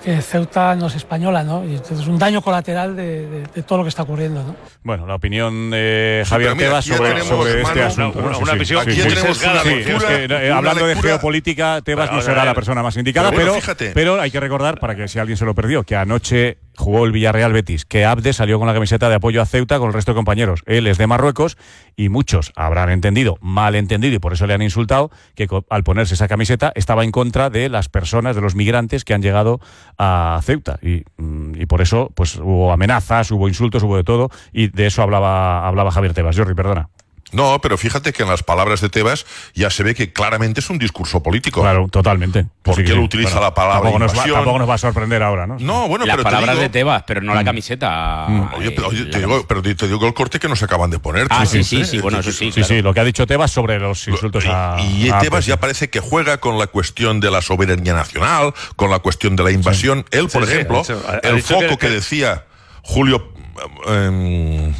que Ceuta no es española, ¿no? Y entonces es un daño colateral de, de, de todo lo que está ocurriendo, ¿no? Bueno, la opinión de Sí, Javier pero mira, Tebas aquí sobre, tenemos, sobre este Manu, asunto. una- ¿no? una Sí, sí, visión sí, muy sí, sesgada, sí, porque es que, eh, una hablando de lectura- geopolítica, Tebas Bueno, no será a la ver. persona más indicada, Pero bueno, pero, fíjate. pero hay que recordar, para que si alguien se lo perdió, que anoche jugó el Villarreal Betis, que Abde salió con la camiseta de apoyo a Ceuta con el resto de compañeros. Él es de Marruecos y muchos habrán entendido, mal entendido, y por eso le han insultado, que co- al ponerse esa camiseta estaba en contra de las personas, de los migrantes que han llegado a Ceuta. Y, mm, y por eso pues hubo amenazas, hubo insultos, hubo de todo, y de eso hablaba, hablaba Javier Tebas. Jordi, perdona. No, pero fíjate que en las palabras de Tebas ya se ve que claramente es un discurso político. Claro, totalmente. Porque Sí, él sí. utiliza Bueno, la palabra tampoco nos, va, invasión. tampoco nos va a sorprender ahora, ¿no? No, bueno, Las pero te palabras digo- de Tebas, pero no la Mm. camiseta. Mm. Oye, pero, oye, la te digo, pero te digo el corte que nos acaban de poner. Ah, tú, sí, no sí, sé, sí, bueno, eso sí. Sí, sí, lo que ha dicho Tebas sobre los insultos a. Y a Tebas Abde. ya parece que juega con la cuestión de la soberanía nacional, con la cuestión de la invasión. Él, por Sí, sí, ejemplo, ha dicho- ha- ha el dicho foco que- que, que- decía Julio... em,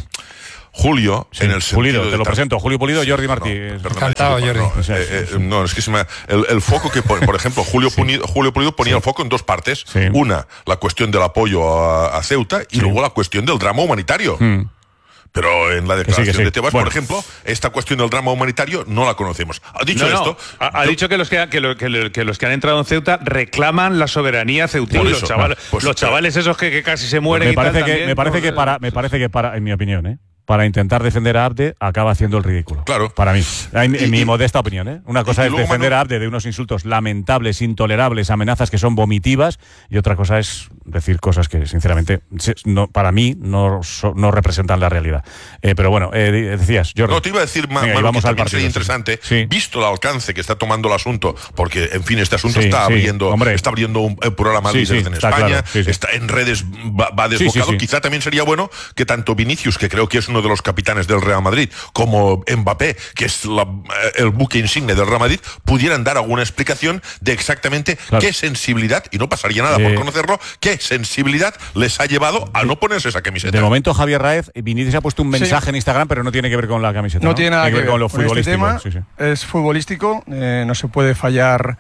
Julio, Sí, en el sentido Pulido, de te lo tra- presento. Julio Pulido, Jordi Martí. Perdona, Encantado, disculpa, Jordi. No, eh, eh, no, es que se me, el, el foco que, pone- por ejemplo, Julio, Pulido, Julio Pulido ponía el foco en dos partes. Sí. Una, la cuestión del apoyo a, a Ceuta, y luego la cuestión del drama humanitario. Mm. Pero en la Que sí, declaración que sí. de Tebas, Bueno. por ejemplo, esta cuestión del drama humanitario no la conocemos. Ha dicho No, no, esto. ha, ha dicho que los que, que, lo- que lo- que los que han entrado en Ceuta reclaman la soberanía ceutina. Por Los, eso, chavales, pues, los chavales esos que, que casi se mueren me y tal parece que también, me parece ¿no? que para me parece que para en mi opinión, ¿eh? Para intentar defender a Abde acaba haciendo el ridículo. Claro. Para mí, en, en Y- mi y- modesta opinión, ¿eh? Una cosa y es luego, defender Manu- a Abde de unos insultos lamentables, intolerables, amenazas que son vomitivas, y otra cosa es decir cosas que sinceramente se- no, para mí no, so- no representan la realidad. Eh, pero bueno, eh, di- decías, Jordi. No, te iba a decir, Ma- Venga, y Manu, vamos que al también partido, sería sí. interesante, Sí. visto el alcance que está tomando el asunto, porque, en fin, este asunto Sí, está sí, abriendo hombre. está abriendo un, un programa Sí, líderes sí, en está España, claro, sí, sí. está en redes, va, va Sí, sí, desbocado. sí. Quizá también sería bueno que tanto Vinicius, que creo que es uno de los capitanes del Real Madrid, como Mbappé, que es la- el buque insigne del Real Madrid, pudieran dar alguna explicación de exactamente Claro. qué sensibilidad, y no pasaría nada por Eh, conocerlo, qué sensibilidad les ha llevado a no ponerse esa camiseta. De momento, Javier Raez, Vinicius ha puesto un mensaje en Instagram, pero no tiene que ver con la camiseta. No, No, tiene nada que ver con lo con este futbolístico. tema. Sí, sí. Es futbolístico, eh, no se puede fallar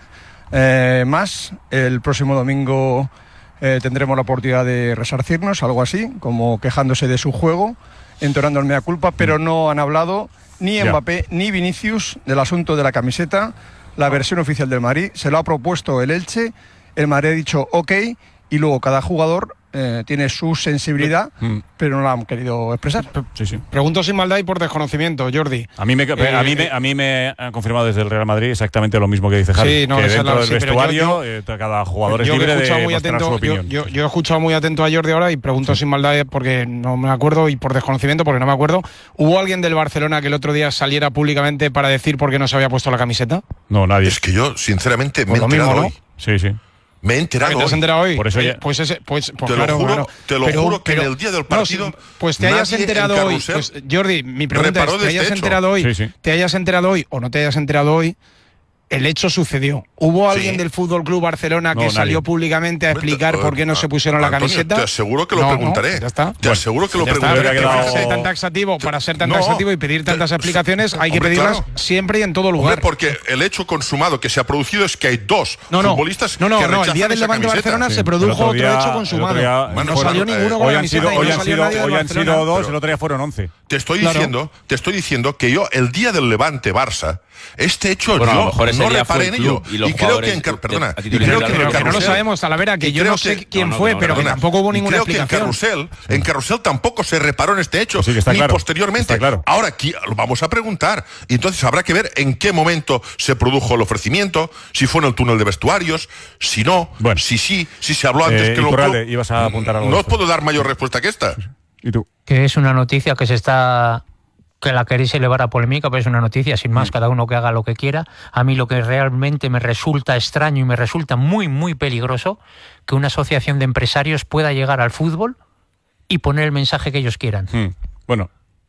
eh, más. El próximo domingo eh, tendremos la oportunidad de resarcirnos, algo así, como quejándose de su juego, entonando el mea culpa, pero no han hablado ni Ya. Mbappé ni Vinicius del asunto de la camiseta. La versión oficial del Madrid se lo ha propuesto el Elche, el Madrid ha dicho ok, y luego cada jugador eh, tiene su sensibilidad, Mm. pero no la han querido expresar. Sí, sí. Pregunto sin maldad y por desconocimiento, Jordi. A mí, me, Eh, a, mí me, a mí me han confirmado desde el Real Madrid exactamente lo mismo que dice Javi. Sí, no, que esa es dentro la- del sí, pero yo- vestuario yo- eh, cada jugador es yo que he libre de escuchado muy mostrar atento, su yo, opinión. yo- yo he escuchado muy atento a Jordi ahora y pregunto sin maldad eh, porque no me acuerdo y por desconocimiento porque no me acuerdo. ¿Hubo alguien del Barcelona que el otro día saliera públicamente para decir por qué no se había puesto la camiseta? No, nadie. Es que yo, sinceramente, me he Pues lo enterado mismo, ¿no? hoy. Sí, sí. Me he enterado ¿Te has hoy. enterado hoy? Por eso Eh, ya- Pues ese, pues, pues Te lo claro, juro- claro. te lo juro que en el día del no, partido sí, pues te hayas nadie en enterado hoy, Carrusel pues Jordi, mi pregunta reparó es, de te hayas este hecho. enterado hoy, Sí, sí. te hayas enterado hoy o no te hayas enterado hoy, el hecho sucedió. ¿Hubo alguien Sí. del Fútbol Club Barcelona No, que nadie. salió públicamente a explicar por qué no se pusieron la Antonio, camiseta? Te aseguro que lo No, no, preguntaré. ya está. Te aseguro que lo Ya está, preguntaré. pero ha que quedado- para ser tan taxativo, para ser tan No, taxativo y pedir tantas te- explicaciones, hay que hombre, pedirlas claro. siempre y en todo Hombre, lugar. porque el hecho consumado que se ha producido es que hay dos No, no, futbolistas no, no, que no, el rechazan día del esa Levante camiseta. Barcelona Sí. se El produjo otro otro día- hecho el consumado. otro día- no Bueno, salió bueno, ninguno eh, con Hoy la han camiseta sido, y hoy no han salió sido, nadie del hoy han Barcelona. sido dos, Pero- el otro día fueron once. Te estoy Claro. diciendo, te estoy diciendo que yo el día del Levante Barça, este hecho Bueno, a lo yo mejor ese no día fue reparé el en ello. club y los creo que jugadores en Car- de- perdona, a y titularidad. creo que en Pero el que no lo carrusel- sabemos, Talavera, que y yo creo no sé que- quién no, no, fue, no, pero que Perdona, tampoco hubo y ninguna creo que en explicación. Carrusel, en Carrusel tampoco se reparó en este hecho, Sí, que está ni claro, posteriormente. está claro. Ahora aquí lo vamos a preguntar. Y entonces habrá que ver en qué momento se produjo el ofrecimiento, si fue en el túnel de vestuarios, si no, Bueno. si sí, si se habló antes Eh, que lo Iturralde, ibas a apuntar algo No de os esto. puedo dar mayor respuesta que esta. ¿Y tú? Que es una noticia que se está que la queréis elevar a polémica, pero es una noticia sin más, cada uno que haga lo que quiera. A mí lo que realmente me resulta extraño y me resulta muy, muy peligroso, que una asociación de empresarios pueda llegar al fútbol y poner el mensaje que ellos quieran. Hmm. Bueno.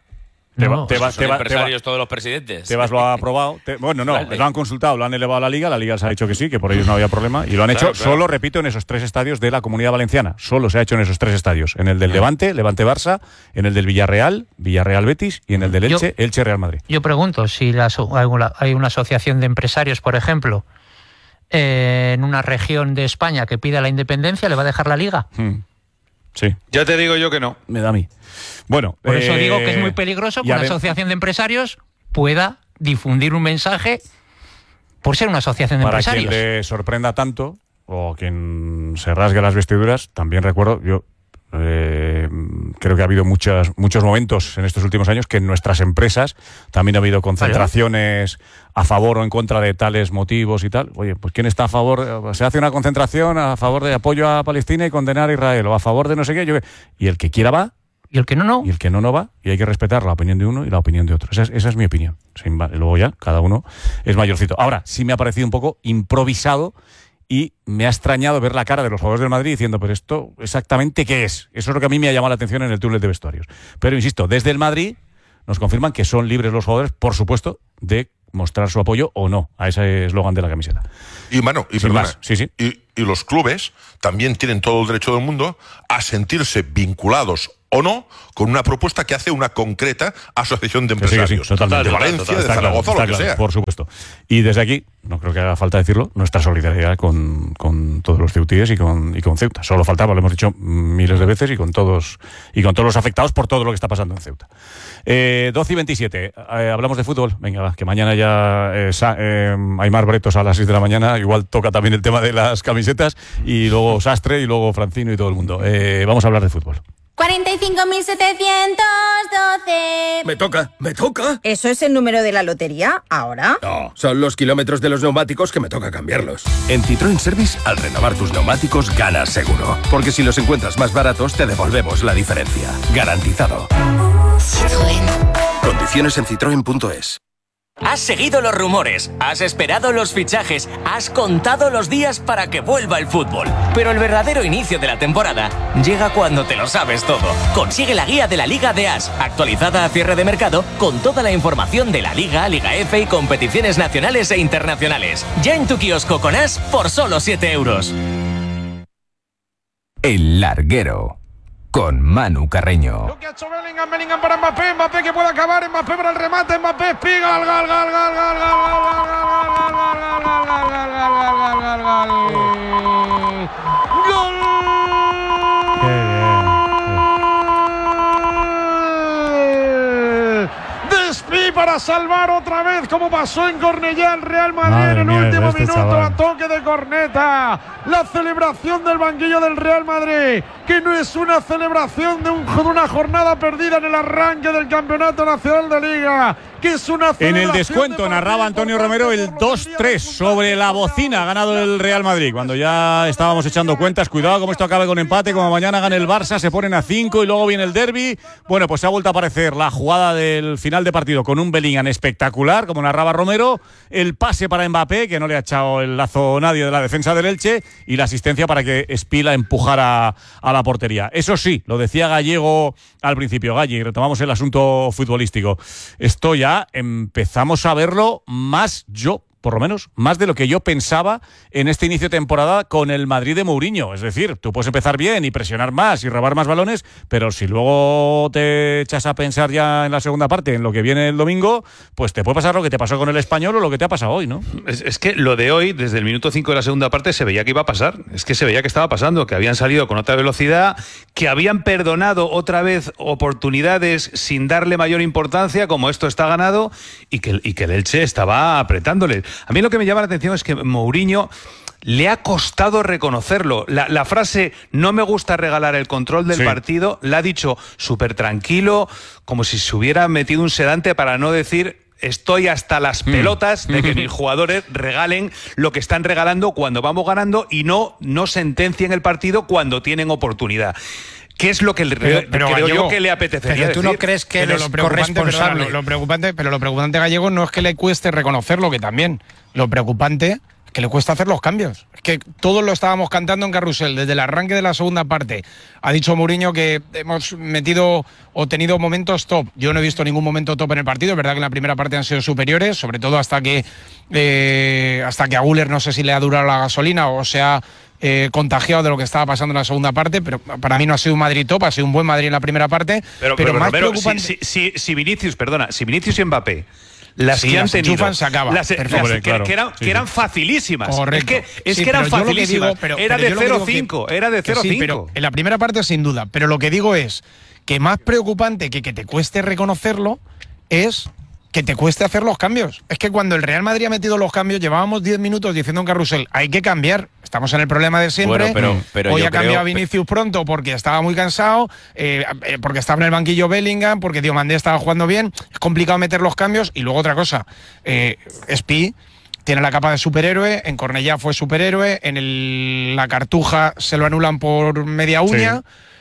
Te No, va- te va- Son te va- te va- empresarios todos los presidentes. Tebas lo ha aprobado. Te- bueno, no, Vale. lo han consultado, lo han elevado a la Liga, la Liga les ha dicho que sí, que por ellos no había problema, y lo han Claro, hecho claro. solo, repito, en esos tres estadios de la Comunidad Valenciana. Solo se ha hecho en esos tres estadios. En el del Levante, Levante-Barça, en el del Villarreal, Villarreal-Betis, y en el del Yo- Elche, Elche-Real Madrid. Yo pregunto, si la aso- hay una, hay una asociación de empresarios, por ejemplo, eh, en una región de España que pida la independencia, ¿le va a dejar la Liga? Hmm. Sí. Ya te digo yo que no. Me da a mí. Bueno, por eso eh, digo que es muy peligroso que una asociación de empresarios pueda difundir un mensaje por ser una asociación de para empresarios. Para quien le sorprenda tanto o quien se rasgue las vestiduras, también recuerdo, yo eh, creo que ha habido muchas, muchos momentos en estos últimos años que en nuestras empresas también ha habido concentraciones a favor o en contra de tales motivos y tal. Oye, pues ¿quién está a favor? Se hace una concentración a favor de apoyo a Palestina y condenar a Israel, o a favor de no sé qué. Yo, y el que quiera va. Y el que no, no. Y el que no, no va. Y hay que respetar la opinión de uno y la opinión de otro. Esa es, esa es mi opinión. Sin, luego ya, cada uno es mayorcito. Ahora, sí me ha parecido un poco improvisado y me ha extrañado ver la cara de los jugadores del Madrid diciendo, pero esto exactamente qué es. Eso es lo que a mí me ha llamado la atención en el túnel de vestuarios. Pero insisto, desde el Madrid nos confirman que son libres los jugadores, por supuesto, de mostrar su apoyo o no a ese eslogan de la camiseta. Y mano, y, perdona, más. Sí, sí. y, y los clubes también tienen todo el derecho del mundo a sentirse vinculados o no con una propuesta que hace una concreta asociación de empresarios. Sí, sí, sí, totalmente. De Valencia, total, total, de Zaragoza, claro, lo que claro, sea. Por supuesto. Y desde aquí, no creo que haga falta decirlo, nuestra solidaridad con, con todos los ceutíes y con, y con Ceuta. Solo faltaba, lo hemos dicho miles de veces, y con todos y con todos los afectados por todo lo que está pasando en Ceuta. Eh, doce y veintisiete, eh, hablamos de fútbol. Venga, va, que mañana ya eh, Sa eh, Aimar Bretos a las seis de la mañana. Igual toca también el tema de las camisetas. Y luego Sastre y luego Francino y todo el mundo. Eh, vamos a hablar de fútbol. cuarenta y cinco mil setecientos doce. Me toca, me toca. ¿Eso es el número de la lotería ahora? No, son los kilómetros de los neumáticos que me toca cambiarlos. En Citroën Service, al renovar tus neumáticos, ganas seguro. Porque si los encuentras más baratos, te devolvemos la diferencia. Garantizado. Citroën. Condiciones en citroen punto es. Has seguido los rumores, has esperado los fichajes, has contado los días para que vuelva el fútbol. Pero el verdadero inicio de la temporada llega cuando te lo sabes todo. Consigue la guía de la Liga de As, actualizada a cierre de mercado, con toda la información de la Liga, Liga F y competiciones nacionales e internacionales. Ya en tu kiosco con As por solo siete euros. El Larguero, con Manu Carreño. Lo que ha hecho Bellingham, Bellingham para Mbappé, Mbappé que puede acabar, Mbappé para el remate, Mbappé espiga, gol, gol, gol, gol, gol, Despí para salvar otra vez, como pasó en Cornellá el Real Madrid en el último minuto a toque de corneta. La celebración del banquillo del Real Madrid, que no es una celebración de, un, de una jornada perdida en el arranque del Campeonato Nacional de Liga, que es una En el descuento narraba Antonio Romero el dos tres sobre la bocina. Ha ganado el Real Madrid. Cuando ya estábamos echando cuentas, cuidado como esto acabe con empate, como mañana gane el Barça, se ponen a cinco y luego viene el derbi. Bueno, pues se ha vuelto a aparecer la jugada del final de partido con un Bellingham espectacular, como narraba Romero, el pase para Mbappé, que no le ha echado el lazo nadie de la defensa del Elche, y la asistencia para que Espila empujara a la portería. Eso sí, lo decía Gallego al principio, Galli, retomamos el asunto futbolístico. Esto ya empezamos a verlo más yo, por lo menos, más de lo que yo pensaba en este inicio de temporada con el Madrid de Mourinho. Es decir, tú puedes empezar bien y presionar más y robar más balones, pero si luego te echas a pensar ya en la segunda parte, en lo que viene el domingo, pues te puede pasar lo que te pasó con el Español o lo que te ha pasado hoy, ¿no? Es, es que lo de hoy, desde el minuto cinco de la segunda parte, se veía que iba a pasar. Es que se veía que estaba pasando, que habían salido con otra velocidad, que habían perdonado otra vez oportunidades sin darle mayor importancia, como esto está ganado, y que, y que el Elche estaba apretándole. A mí lo que me llama la atención es que Mourinho le ha costado reconocerlo. La, la frase "no me gusta regalar el control del sí. partido" la ha dicho súper tranquilo, como si se hubiera metido un sedante, para no decir estoy hasta las pelotas de que mis jugadores regalen lo que están regalando cuando vamos ganando y no, no sentencien el partido cuando tienen oportunidad. ¿Qué es lo que le, pero, pero creo Gallego, yo que le apetecería pero tú decir? no crees que pero él lo es preocupante, corresponsable. Perdona, lo, lo preocupante, pero lo preocupante, Gallego, no es que le cueste reconocerlo, que también. Lo preocupante es que le cuesta hacer los cambios. Es que todos lo estábamos cantando en Carrusel desde el arranque de la segunda parte. Ha dicho Mourinho que hemos metido o tenido momentos top. Yo no he visto ningún momento top en el partido. Es verdad que en la primera parte han sido superiores, sobre todo hasta que eh, hasta que a Güler no sé si le ha durado la gasolina o se ha Eh, contagiado de lo que estaba pasando en la segunda parte, pero para mí no ha sido un Madrid top, ha sido un buen Madrid en la primera parte, pero, pero, pero más Romero, preocupante... si, si, si Vinicius, perdona, si Vinicius y Mbappé las sí, que las han tenido. enchufan, se acaba. Las, las Hombre, que, claro. que eran, Sí, que eran sí. facilísimas. Correcto. Es que, es Sí, que eran pero yo lo que facilísimas. digo, pero- era pero de yo lo que cero digo que- cinco. Era de que cero cinco. sí, pero en la primera parte sin duda. Pero lo que digo es que más preocupante que que te cueste reconocerlo es que te cueste hacer los cambios. Es que cuando el Real Madrid ha metido los cambios, llevábamos diez minutos diciendo en Carrusel, hay que cambiar. Estamos en el problema de siempre. Bueno, pero- pero Hoy yo ha cambiado creo- a Vinicius pronto porque estaba muy cansado, eh, eh, porque estaba en el banquillo Bellingham, porque Diomandé estaba jugando bien. Es complicado meter los cambios. Y luego otra cosa, eh, Spi tiene la capa de superhéroe, en Cornellá fue superhéroe, en el- la Cartuja se lo anulan por media uña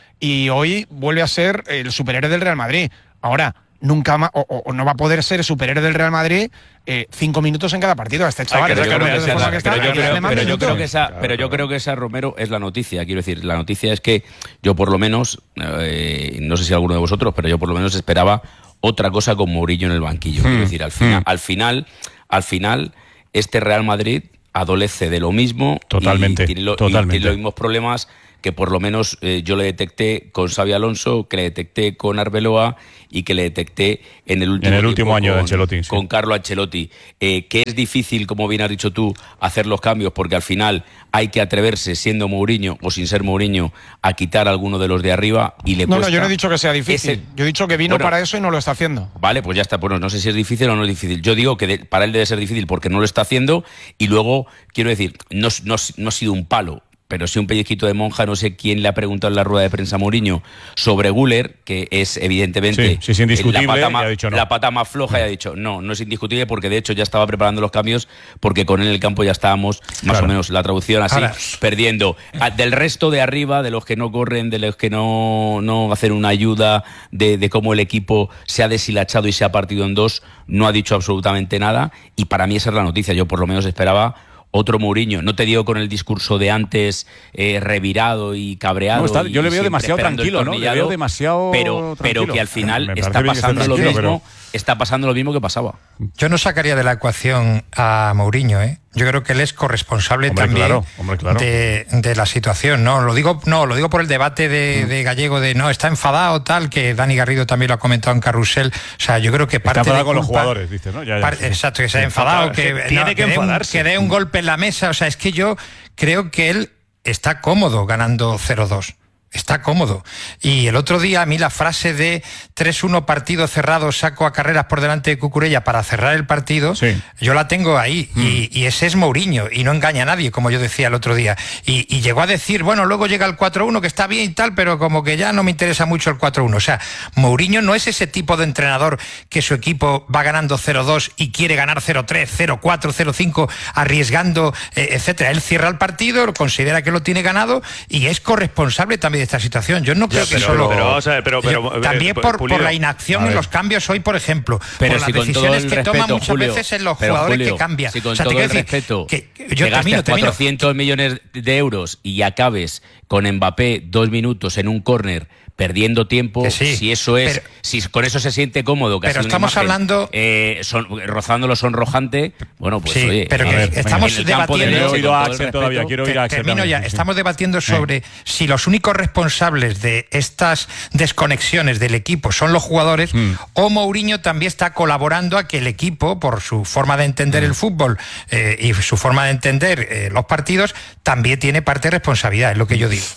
y hoy vuelve a ser el superhéroe del Real Madrid. Ahora, nunca más, o, o no va a poder ser el superhéroe del Real Madrid eh, cinco minutos en cada partido a este chaval. Pero Es yo que creo no que es de esa- forma que está, pero yo hay que creo- darle más pero yo minutos. creo que esa, pero yo creo que esa, Romero, es la noticia. Quiero decir, la noticia es que yo por lo menos, eh, no sé si alguno de vosotros, pero yo por lo menos esperaba otra cosa con Mourinho en el banquillo. Hmm. Quiero decir, al final, Hmm. al final, al final, este Real Madrid adolece de lo mismo. Totalmente, y tiene, lo- y totalmente. tiene los mismos problemas que por lo menos eh, yo le detecté con Xabi Alonso, que le detecté con Arbeloa y que le detecté en el último, En el último tiempo año de con- Ancelotti, sí. con Carlo Ancelotti. Eh, que es difícil, como bien has dicho tú, hacer los cambios porque al final hay que atreverse, siendo Mourinho o sin ser Mourinho, a quitar a alguno de los de arriba y le No, no, cuesta. yo no he dicho que sea difícil. Ese- yo he dicho que vino Bueno, para eso y no lo está haciendo. Vale, pues ya está. Bueno, no sé si es difícil o no es difícil. Yo digo que de- para él debe ser difícil porque no lo está haciendo y luego, quiero decir, no, no, no ha sido un palo, pero sí un pellizquito de monja. No sé quién le ha preguntado en la rueda de prensa a Mourinho sobre Güler, que es evidentemente Sí, sí, es indiscutible, la, pata y ha más, dicho no. la pata más floja y ha dicho no, no es indiscutible porque de hecho ya estaba preparando los cambios porque con él en el campo ya estábamos, más Claro. o menos, la traducción así, Ahora- perdiendo. Ah, Del resto de arriba, de los que no corren, de los que no, no hacen una ayuda, de, de cómo el equipo se ha deshilachado y se ha partido en dos, no ha dicho absolutamente nada y para mí esa es la noticia. Yo por lo menos esperaba otro Mourinho. No te digo con el discurso de antes eh, revirado y cabreado. No, está- yo le y le veo siempre demasiado esperando el tranquilo, ¿no? Le tornillado, veo demasiado pero, pero tranquilo. que al final Me está parece bien que esté pasando lo tranquilo, mismo, está pasando lo mismo que pasaba. Yo no sacaría de la ecuación a Mourinho, ¿eh? Yo creo que él es corresponsable Hombre, también claro, hombre, claro. De, de la situación. No, lo digo, no, lo digo por el debate de, de Gallego de no, está enfadado, tal, que Dani Garrido también lo ha comentado en Carrusel. O sea, yo creo que parte Está enfadado de con los culpa- jugadores, dices, ¿no? Ya, ya, Par- sí. Exacto, que se ha Sí, enfadado, enfadado, que, sí, tiene que dé un- enfadarse. que dé un golpe en la mesa. O sea, es que yo creo que él está cómodo ganando cero dos. Está cómodo. Y el otro día a mí la frase de tres uno partido cerrado, saco a Carreras por delante de Cucurella para cerrar el partido, yo la tengo ahí. Y, y ese es Mourinho y no engaña a nadie, como yo decía el otro día. Y, y llegó a decir, bueno, luego llega el cuatro uno, que está bien y tal, pero como que ya no me interesa mucho el cuatro uno. O sea, Mourinho no es ese tipo de entrenador que su equipo va ganando cero dos y quiere ganar cero tres, cero cuatro, cero cinco, arriesgando, eh, etcétera. Él cierra el partido, considera que lo tiene ganado y es corresponsable también de esta situación. Yo no creo Ya, que pero- solo... pero vamos a ver, pero- pero, Yo- eh, también eh, por, Pulido. por la inacción A en ver. los cambios hoy, por ejemplo, Pero por si las con todo decisiones el que respeto, toman muchas Julio, veces en los pero, jugadores Julio, que cambian. Si con O sea, te todo quiero el decir respeto, que- yo te termino, gastes termino. cuatrocientos millones de euros y acabes con Mbappé dos minutos en un córner perdiendo tiempo, Que sí, si eso es, pero- si con eso se siente cómodo, que ha pero sido una estamos imagen, hablando- eh, son, rozando lo sonrojante, bueno, pues Sí, oye, pero a que ver, estamos en el campo de debatiendo- leche, He oído con a todo el Axel respeto, todavía, quiero ir a Axel Termino ya. Estamos debatiendo sobre si los únicos responsables de estas desconexiones del equipo son los jugadores o Mourinho también está colaborando a que el equipo, por su forma de entender el fútbol eh, y su forma de entender eh, los partidos, también tiene parte de responsabilidad, es lo que yo digo.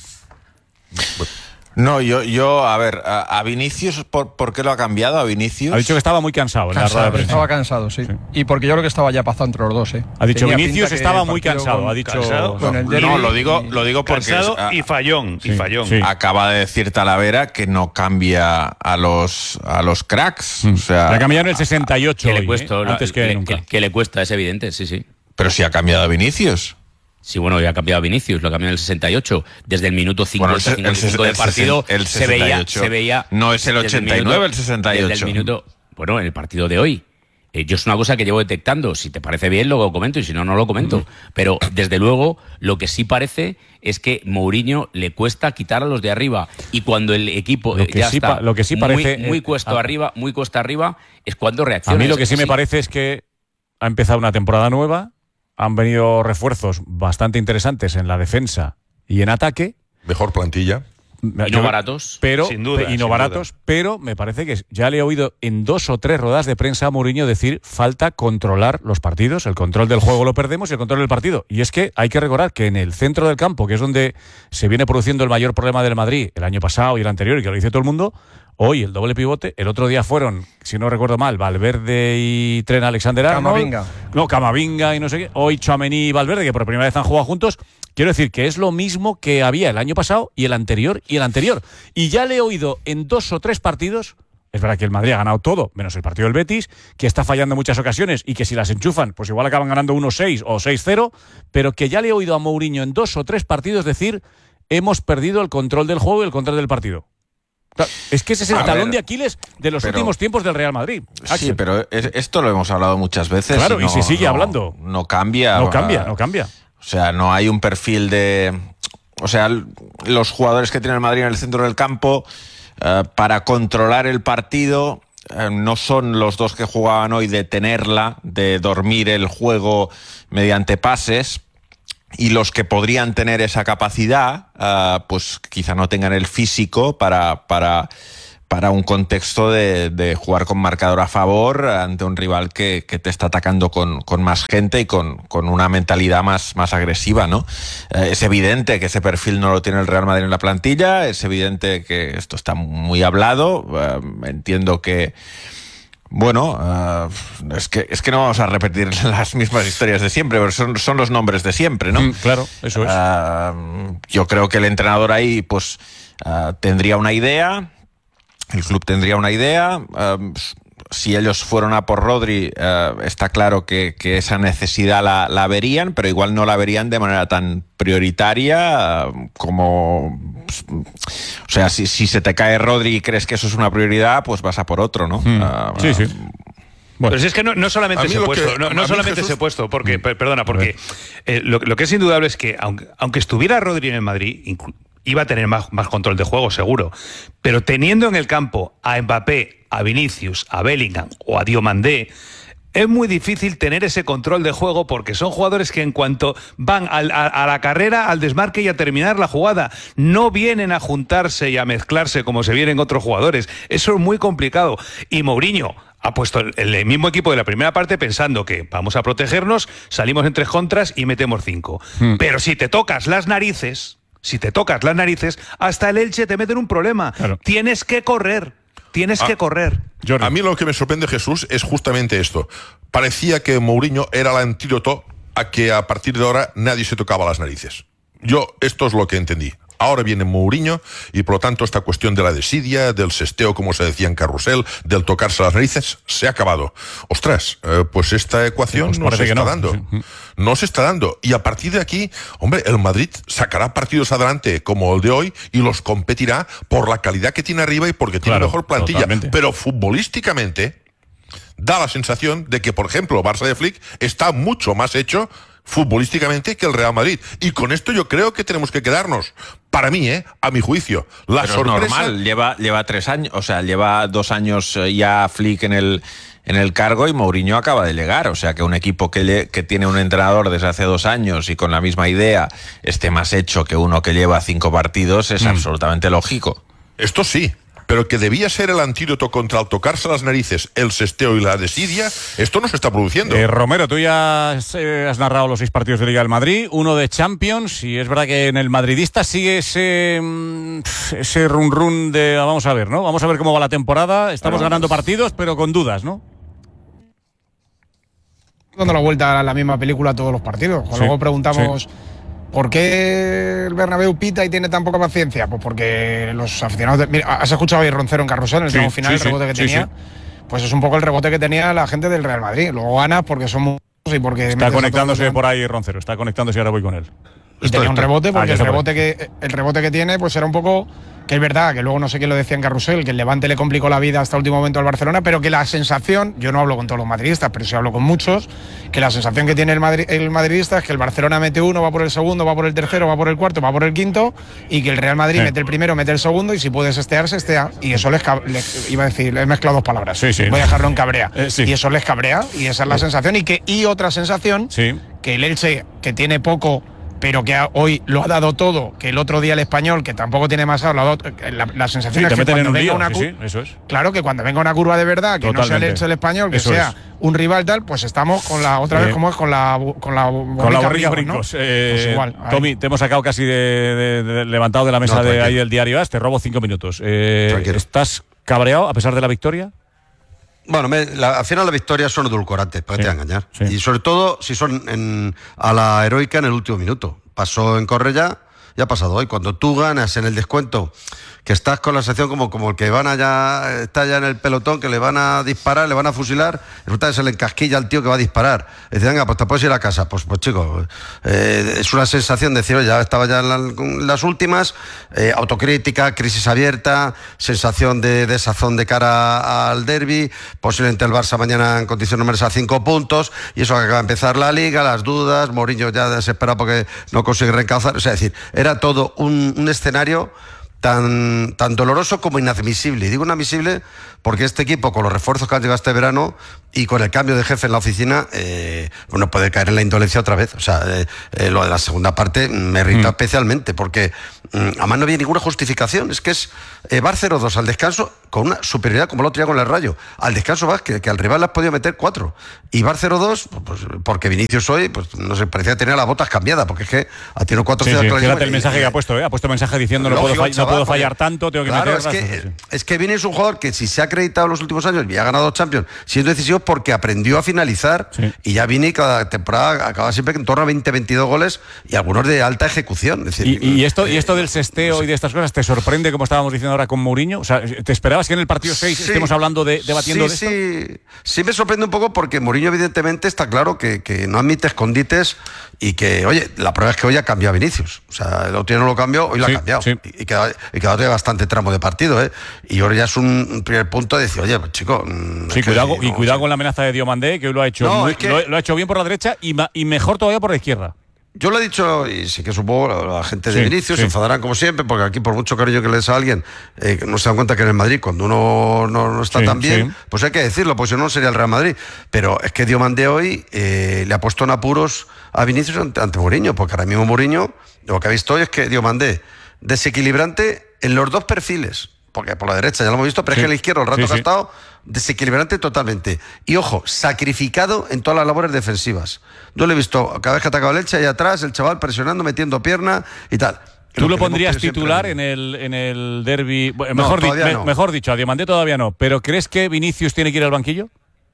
No, yo, yo a ver, a, a Vinicius, ¿por, ¿por qué lo ha cambiado a Vinicius? Ha dicho que estaba muy cansado en la rueda de prensa. Estaba cansado, sí. Y porque yo creo que estaba ya pasado entre los dos, ¿eh? Ha dicho Tenía Vinicius pinta que estaba el muy partido cansado, con- ha dicho- Cansado. con el No, derbi no, lo digo, lo digo porque Cansado es- y fallón, y fallón. Acaba de decir Talavera que no cambia a los a los cracks, o sea, Le cambiaron el sesenta y ocho que le hoy, cuesta, ¿eh? ¿no? Antes que le- nunca. que le cuesta, es evidente, sí, sí. pero si ha cambiado a Vinicius. Sí, bueno, ya ha cambiado Vinicius, lo cambió en el sesenta y ocho. Desde el minuto Bueno, cincuenta, el se- el cincuenta y cinco ses- de el partido sesen- el se veía, sesenta y ocho. se veía... No es el desde ochenta y nueve, el sesenta y ocho. Desde el minuto, bueno, en el partido de hoy. Eh, yo es una cosa que llevo detectando. Si te parece bien, lo comento, y si no, no lo comento. Pero, desde luego, lo que sí parece es que Mourinho le cuesta quitar a los de arriba. Y cuando el equipo Lo eh, que ya sí está pa- lo que sí muy- parece, muy, eh, cuesta a- arriba, muy cuesta arriba, es cuando A reacciona. mí lo Es que sí me así. parece es que ha empezado una temporada nueva, han venido refuerzos bastante interesantes en la defensa y en ataque. Mejor plantilla. Y no baratos. Pero, sin duda, y no sin baratos, duda. pero me parece que ya le he oído en dos o tres rodadas de prensa a Mourinho decir falta controlar los partidos, el control del juego lo perdemos y el control del partido. Y es que hay que recordar que en el centro del campo, que es donde se viene produciendo el mayor problema del Madrid el año pasado y el anterior, y que lo dice todo el mundo, hoy el doble pivote, el otro día fueron, si no recuerdo mal, Valverde y Trent Alexander-Arnold. Camavinga. No, Camavinga y no sé qué. Hoy Tchouaméni y Valverde, que por primera vez han jugado juntos. Quiero decir que es lo mismo que había el año pasado y el anterior y el anterior. Y ya le he oído en dos o tres partidos, es verdad que el Madrid ha ganado todo, menos el partido del Betis, que está fallando en muchas ocasiones y que si las enchufan, pues igual acaban ganando uno seis o seis cero, pero que ya le he oído a Mourinho en dos o tres partidos decir hemos perdido el control del juego y el control del partido. Es que ese es el A talón ver, de Aquiles de los pero, últimos tiempos del Real Madrid. Axel. Sí, pero es, esto lo hemos hablado muchas veces. Claro, y, no, y se sigue no, hablando. No cambia. No cambia, no cambia. O sea, no hay un perfil de... O sea, los jugadores que tiene el Madrid en el centro del campo eh, para controlar el partido eh, no son los dos que jugaban hoy de tenerla, de dormir el juego mediante pases. Y los que podrían tener esa capacidad, uh, pues quizá no tengan el físico para, para, para un contexto de, de jugar con marcador a favor ante un rival que, que te está atacando con, con más gente y con, con una mentalidad más, más agresiva, ¿no? Uh, es evidente que ese perfil no lo tiene el Real Madrid en la plantilla, es evidente que esto está muy hablado, uh, entiendo que... Bueno, uh, es que es que no vamos a repetir las mismas historias de siempre, pero son, son los nombres de siempre, ¿no? Mm, claro, eso es. Uh, yo creo que el entrenador ahí, pues, uh, tendría una idea, el club tendría una idea. Uh, si ellos fueron a por Rodri, uh, está claro que, que esa necesidad la, la verían, pero igual no la verían de manera tan prioritaria uh, como... Pues, o sea, si, si se te cae Rodri y crees que eso es una prioridad, pues vas a por otro, ¿no? Mm. Uh, sí, sí. Bueno. Pero si es que no, no solamente ese puesto, que, no, no solamente Jesús... ese puesto, porque, per, perdona, porque eh, lo, lo que es indudable es que aunque, aunque estuviera Rodri en el Madrid, iba a tener más, más control de juego, seguro. Pero teniendo en el campo a Mbappé, a Vinicius, a Bellingham o a Diomandé, es muy difícil tener ese control de juego porque son jugadores que en cuanto van al, a, a la carrera, al desmarque y a terminar la jugada, no vienen a juntarse y a mezclarse como se vienen otros jugadores. Eso es muy complicado. Y Mourinho ha puesto el, el mismo equipo de la primera parte pensando que vamos a protegernos, salimos en tres contras y metemos cinco. Hmm. Pero si te tocas las narices, si te tocas las narices, hasta el Elche te mete en un problema. Claro. Tienes que correr. Tienes ah, que correr. Jordi. A mí lo que me sorprende, Jesús, es justamente esto. Parecía que Mourinho era el antídoto a que a partir de ahora nadie se tocaba las narices. Yo, esto es lo que entendí. Ahora viene Mourinho y por lo tanto esta cuestión de la desidia, del sesteo, como se decía en Carrusel, del tocarse las narices, se ha acabado. Ostras, eh, pues esta ecuación no se está no. dando. Sí. No se está dando. Y a partir de aquí, hombre, el Madrid sacará partidos adelante como el de hoy y los competirá por la calidad que tiene arriba y porque tiene claro, mejor plantilla. Totalmente. Pero futbolísticamente da la sensación de que, por ejemplo, Barça de Flick está mucho más hecho futbolísticamente que el Real Madrid. Y con esto yo creo que tenemos que quedarnos. Para mí, ¿eh? A mi juicio. La Pero sorpresa... es normal, lleva, lleva tres años, o sea, lleva dos años ya Flick en el, en el cargo y Mourinho acaba de llegar. O sea, que un equipo que, le, que tiene un entrenador desde hace dos años y con la misma idea esté más hecho que uno que lleva cinco partidos es mm. absolutamente lógico. Esto sí. Pero que debía ser el antídoto contra el tocarse las narices, el sesteo y la desidia, esto no se está produciendo. Eh, Romero, tú ya has, eh, has narrado los seis partidos de Liga del Madrid, uno de Champions, y es verdad que en el madridista sigue ese, ese run run de, vamos a ver, ¿no? Vamos a ver cómo va la temporada, estamos bueno, ganando partidos, pero con dudas, ¿no? Dando la vuelta a la misma película a todos los partidos. Sí, luego preguntamos... Sí. ¿Por qué el Bernabéu pita y tiene tan poca paciencia? Pues porque los aficionados... De, mira, has escuchado a Roncero en Carrusel, en el tramo sí, final, sí, el rebote que sí, tenía. Sí. Pues es un poco el rebote que tenía la gente del Real Madrid. Luego ganas porque son muchos y porque... Está conectándose por ahí Roncero, está conectándose y ahora voy con él. Y tenía un rebote porque ah, el, rebote que, el rebote que tiene pues era un poco... Que es verdad, que luego no sé quién lo decía en Carrusel, que el Levante le complicó la vida hasta el último momento al Barcelona, pero que la sensación, yo no hablo con todos los madridistas, pero sí hablo con muchos, que la sensación que tiene el, Madrid, el madridista es que el Barcelona mete uno, va por el segundo, va por el tercero, va por el cuarto, va por el quinto, y que el Real Madrid sí. mete el primero, mete el segundo, y si puede sestear, sestea. Y eso les, les iba a decir, he mezclado dos palabras, sí, sí. voy a dejarlo en cabrea. Eh, sí. Y eso les cabrea, y esa es la sí. sensación. Y, que, y otra sensación, sí. que el Elche, que tiene poco... pero que hoy lo ha dado todo, que el otro día el Español, que tampoco tiene más la, la, la sensación sí, es que cuando venga lío, una sí, curva, sí, eso es. claro que cuando venga una curva de verdad, que Totalmente. no sea el Elche el Español, que eso sea es. un rival tal, pues estamos con la otra eh, vez como es con la con la con la borrica brincos. ¿No? Eh, pues igual, Tommy, te hemos sacado casi de, de, de, de levantado de la mesa no, de ahí del diario As, te robo cinco minutos. Eh, ¿Estás cabreado a pesar de la victoria? Bueno, me, la, al final las victorias son edulcorantes, para sí, te engañar. Sí. Y sobre todo si son en, a la heroica en el último minuto. Pasó en Cornellá, ya ha pasado hoy. Cuando tú ganas en el descuento, que estás con la sensación como, como el que van allá, está ya en el pelotón, que le van a disparar, le van a fusilar, resulta que se le encasquilla al tío que va a disparar. Y dice, venga, pues te puedes ir a casa. Pues, pues chicos, eh, es una sensación de decir, oye, ya estaba ya en, la, en las últimas, eh, autocrítica, crisis abierta, sensación de desazón de cara al derbi, posiblemente el Barça mañana en condición número a cinco puntos, y eso que acaba de empezar la Liga, las dudas, Mourinho ya desesperado porque no consigue reencauzar. O sea, es decir, era todo un, un escenario tan, tan doloroso como inadmisible. Y digo inadmisible porque este equipo, con los refuerzos que han llegado este verano y con el cambio de jefe en la oficina, eh, bueno, puede caer en la indolencia otra vez. O sea, eh, eh, lo de la segunda parte me irrita mm. especialmente porque mm, además no había ninguna justificación. Es que es eh, Bar cero dos al descanso con una superioridad como el otro día con el Rayo. Al descanso vas que, que al rival le has podido meter cuatro. Y Bar cero dos, pues, porque Vinicius hoy, pues no sé, parecía tener las botas cambiadas, porque es que ha tenido cuatro sí, sí, fíjate el mensaje y, que ha puesto, ¿eh? Ha puesto mensaje diciendo no puedo, fall, chaval, no puedo fallar porque, tanto, tengo que claro, meter. Es que, sí. es que Vini es un jugador que si se ha acreditado en los últimos años y ha ganado Champions, siendo decisivo porque aprendió a finalizar sí. y ya Vini cada temporada acaba siempre en torno a veinte, veintidós goles y algunos de alta ejecución. Es decir, y, y, esto, eh, y esto del sesteo no sé. y de estas cosas, ¿te sorprende como estábamos diciendo ahora con Mourinho? O sea, ¿te esperabas que en el partido seis sí. estemos hablando de debatiendo sí, de esto? Sí, sí me sorprende un poco porque Mourinho evidentemente está claro que, que no admite escondites y que, oye, la prueba es que hoy ha cambiado a Vinicius. O sea, el otro día no lo cambió, hoy lo sí, ha cambiado. Sí. Y, y queda, y queda todavía bastante tramo de partido, ¿eh? Y ahora ya es un, un primer punto de decir, oye, pues, chico... Sí, cuidado, que, y no, cuidado sí. con la amenaza de Diomandé, que hoy lo ha hecho, no, muy, es que, lo, lo ha hecho bien por la derecha y, ma, y mejor todavía por la izquierda. Yo lo he dicho, y sí que supongo la gente de sí, Vinicius sí. se enfadarán como siempre, porque aquí por mucho cariño que le des a alguien, eh, no se dan cuenta que en el Madrid, cuando uno no, no está sí, tan bien, sí. pues hay que decirlo, pues si no sería el Real Madrid. Pero es que Diomandé hoy eh, le ha puesto en apuros a Vinicius ante, ante Mourinho, porque ahora mismo Mourinho, lo que ha visto hoy es que Diomandé, desequilibrante en los dos perfiles, porque por la derecha ya lo hemos visto, pero sí. es que en la izquierda el rato sí, que ha estado desequilibrante totalmente. Y ojo, sacrificado en todas las labores defensivas. Yo lo he visto cada vez que atacaba el Elche, ahí atrás, el chaval presionando, metiendo pierna y tal. ¿Tú lo, lo pondrías titular en el, en el derbi? No, mejor, di, me, no. mejor dicho, a Diomandé todavía no. ¿Pero crees que Vinicius tiene que ir al banquillo?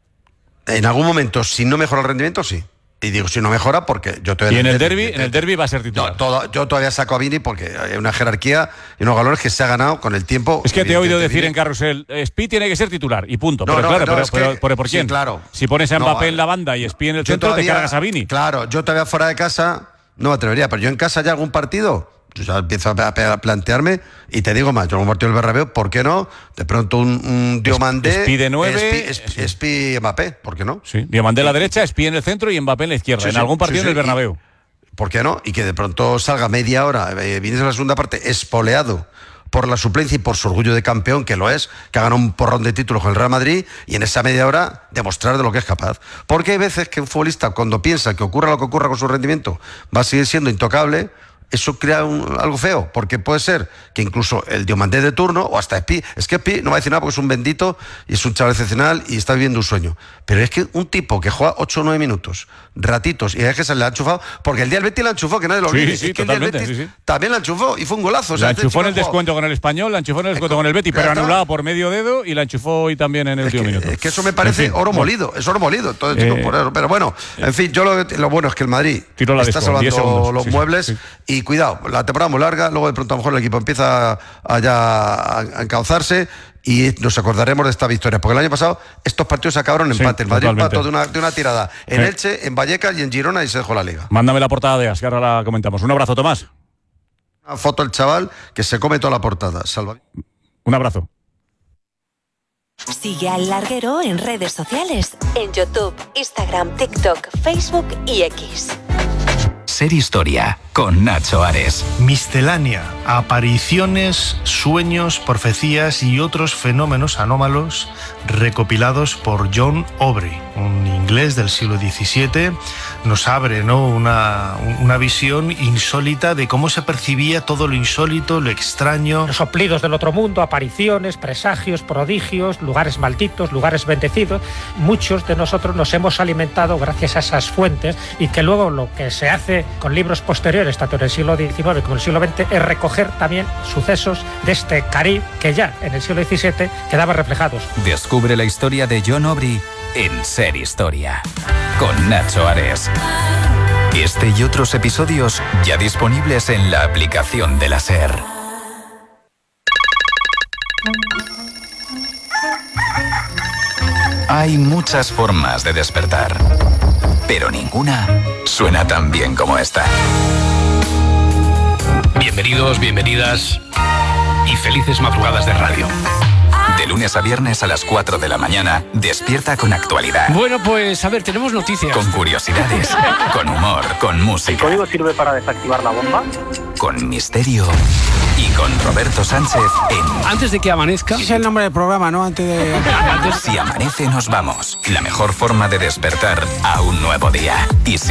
En algún momento, si no mejora el rendimiento, sí. Y digo, si no mejora, porque yo todavía... ¿Y en el derbi? En el derbi va a ser titular. No, todo, yo todavía saco a Vini porque hay una jerarquía y unos galones que se ha ganado con el tiempo. Es que te he oído decir Vini. En Carrusel, Spi tiene que ser titular, y punto. No, pero no, claro, no, pero, pero, que, pero ¿por quién? Sí, claro. Si pones a Mbappé no, en la banda y Spi en el centro, todavía, te cargas a Vini. Claro, yo todavía fuera de casa no me atrevería, pero yo en casa ya algún partido... Yo ya empiezo a plantearme y te digo más, yo en un partido del Bernabéu, ¿por qué no? De pronto un, un Diomandé, Spi de nueve, Spi, Spi Mbappé, ¿por qué no? Sí, Diomandé a la derecha, Spi en el centro y Mbappé en la izquierda, sí, en sí, algún partido sí, sí, del Bernabéu. Y, ¿por qué no? Y que de pronto salga media hora, eh, vienes en la segunda parte espoleado por la suplencia y por su orgullo de campeón, que lo es, que ha ganado un porrón de títulos con el Real Madrid, y en esa media hora demostrar de lo que es capaz. Porque hay veces que un futbolista, cuando piensa que ocurra lo que ocurra con su rendimiento, va a seguir siendo intocable. Eso crea un, algo feo, porque puede ser que incluso el Diomandé de turno, o hasta Spi, es que Spi no va a decir nada porque es un bendito y es un chaval excepcional y está viviendo un sueño. Pero es que un tipo que juega ocho o nueve minutos, ratitos, y es que se le ha enchufado, porque el día del Betis la enchufó, que nadie lo olvide. Sí, sí, es que totalmente, el día del Betis sí, sí. también la enchufó y fue un golazo. O sea, la este enchufó en el jugado. descuento con el Español, la enchufó en el descuento con el Betis, pero anulada por medio dedo, y la enchufó hoy también en el es último que, minuto. Es que eso me parece en fin, oro bueno. molido, es oro molido. Entonces, eh, por eso. Pero bueno, eh, en fin, yo lo, lo bueno es que el Madrid está salvando los sí, muebles sí, sí. y cuidado, la temporada muy larga, luego de pronto a lo mejor el equipo empieza a, ya a encauzarse y nos acordaremos de esta victoria, porque el año pasado estos partidos acabaron en sí, empate. El Madrid empató de una, de una tirada en eh. Elche, en Vallecas y en Girona y se dejó la liga. Mándame la portada de As, que ahora la comentamos. Un abrazo, Tomás. Una foto del chaval que se come toda la portada. Salva. Un abrazo. Sigue al Larguero en redes sociales, en YouTube, Instagram, TikTok, Facebook y X. Ser Historia, con Nacho Ares. Miscelánea, apariciones, sueños, profecías y otros fenómenos anómalos recopilados por John Aubrey, un inglés del siglo diecisiete. Nos abre, ¿no?, una, una visión insólita de cómo se percibía todo lo insólito, lo extraño. Los soplidos del otro mundo, apariciones, presagios, prodigios, lugares malditos, lugares bendecidos. Muchos de nosotros nos hemos alimentado gracias a esas fuentes, y que luego lo que se hace con libros posteriores, tanto en el siglo diecinueve como en el siglo veinte, es recoger también sucesos de este Caribe que ya en el siglo diecisiete quedaban reflejados. Descubre la historia de John Aubrey en Ser Historia, con Nacho Ares. Este y otros episodios ya disponibles en la aplicación de la SER. Hay muchas formas de despertar, pero ninguna suena tan bien como esta. Bienvenidos, bienvenidas y felices madrugadas de radio. De lunes a viernes a las cuatro de la mañana, despierta con actualidad. Bueno, pues a ver, tenemos noticias. Con curiosidades, con humor, con música. ¿El código sirve para desactivar la bomba? Con misterio y con Roberto Sánchez en... Antes de que amanezca... Ese es el nombre del programa, ¿no? Antes de... Si amanece nos vamos. La mejor forma de despertar a un nuevo día. Y si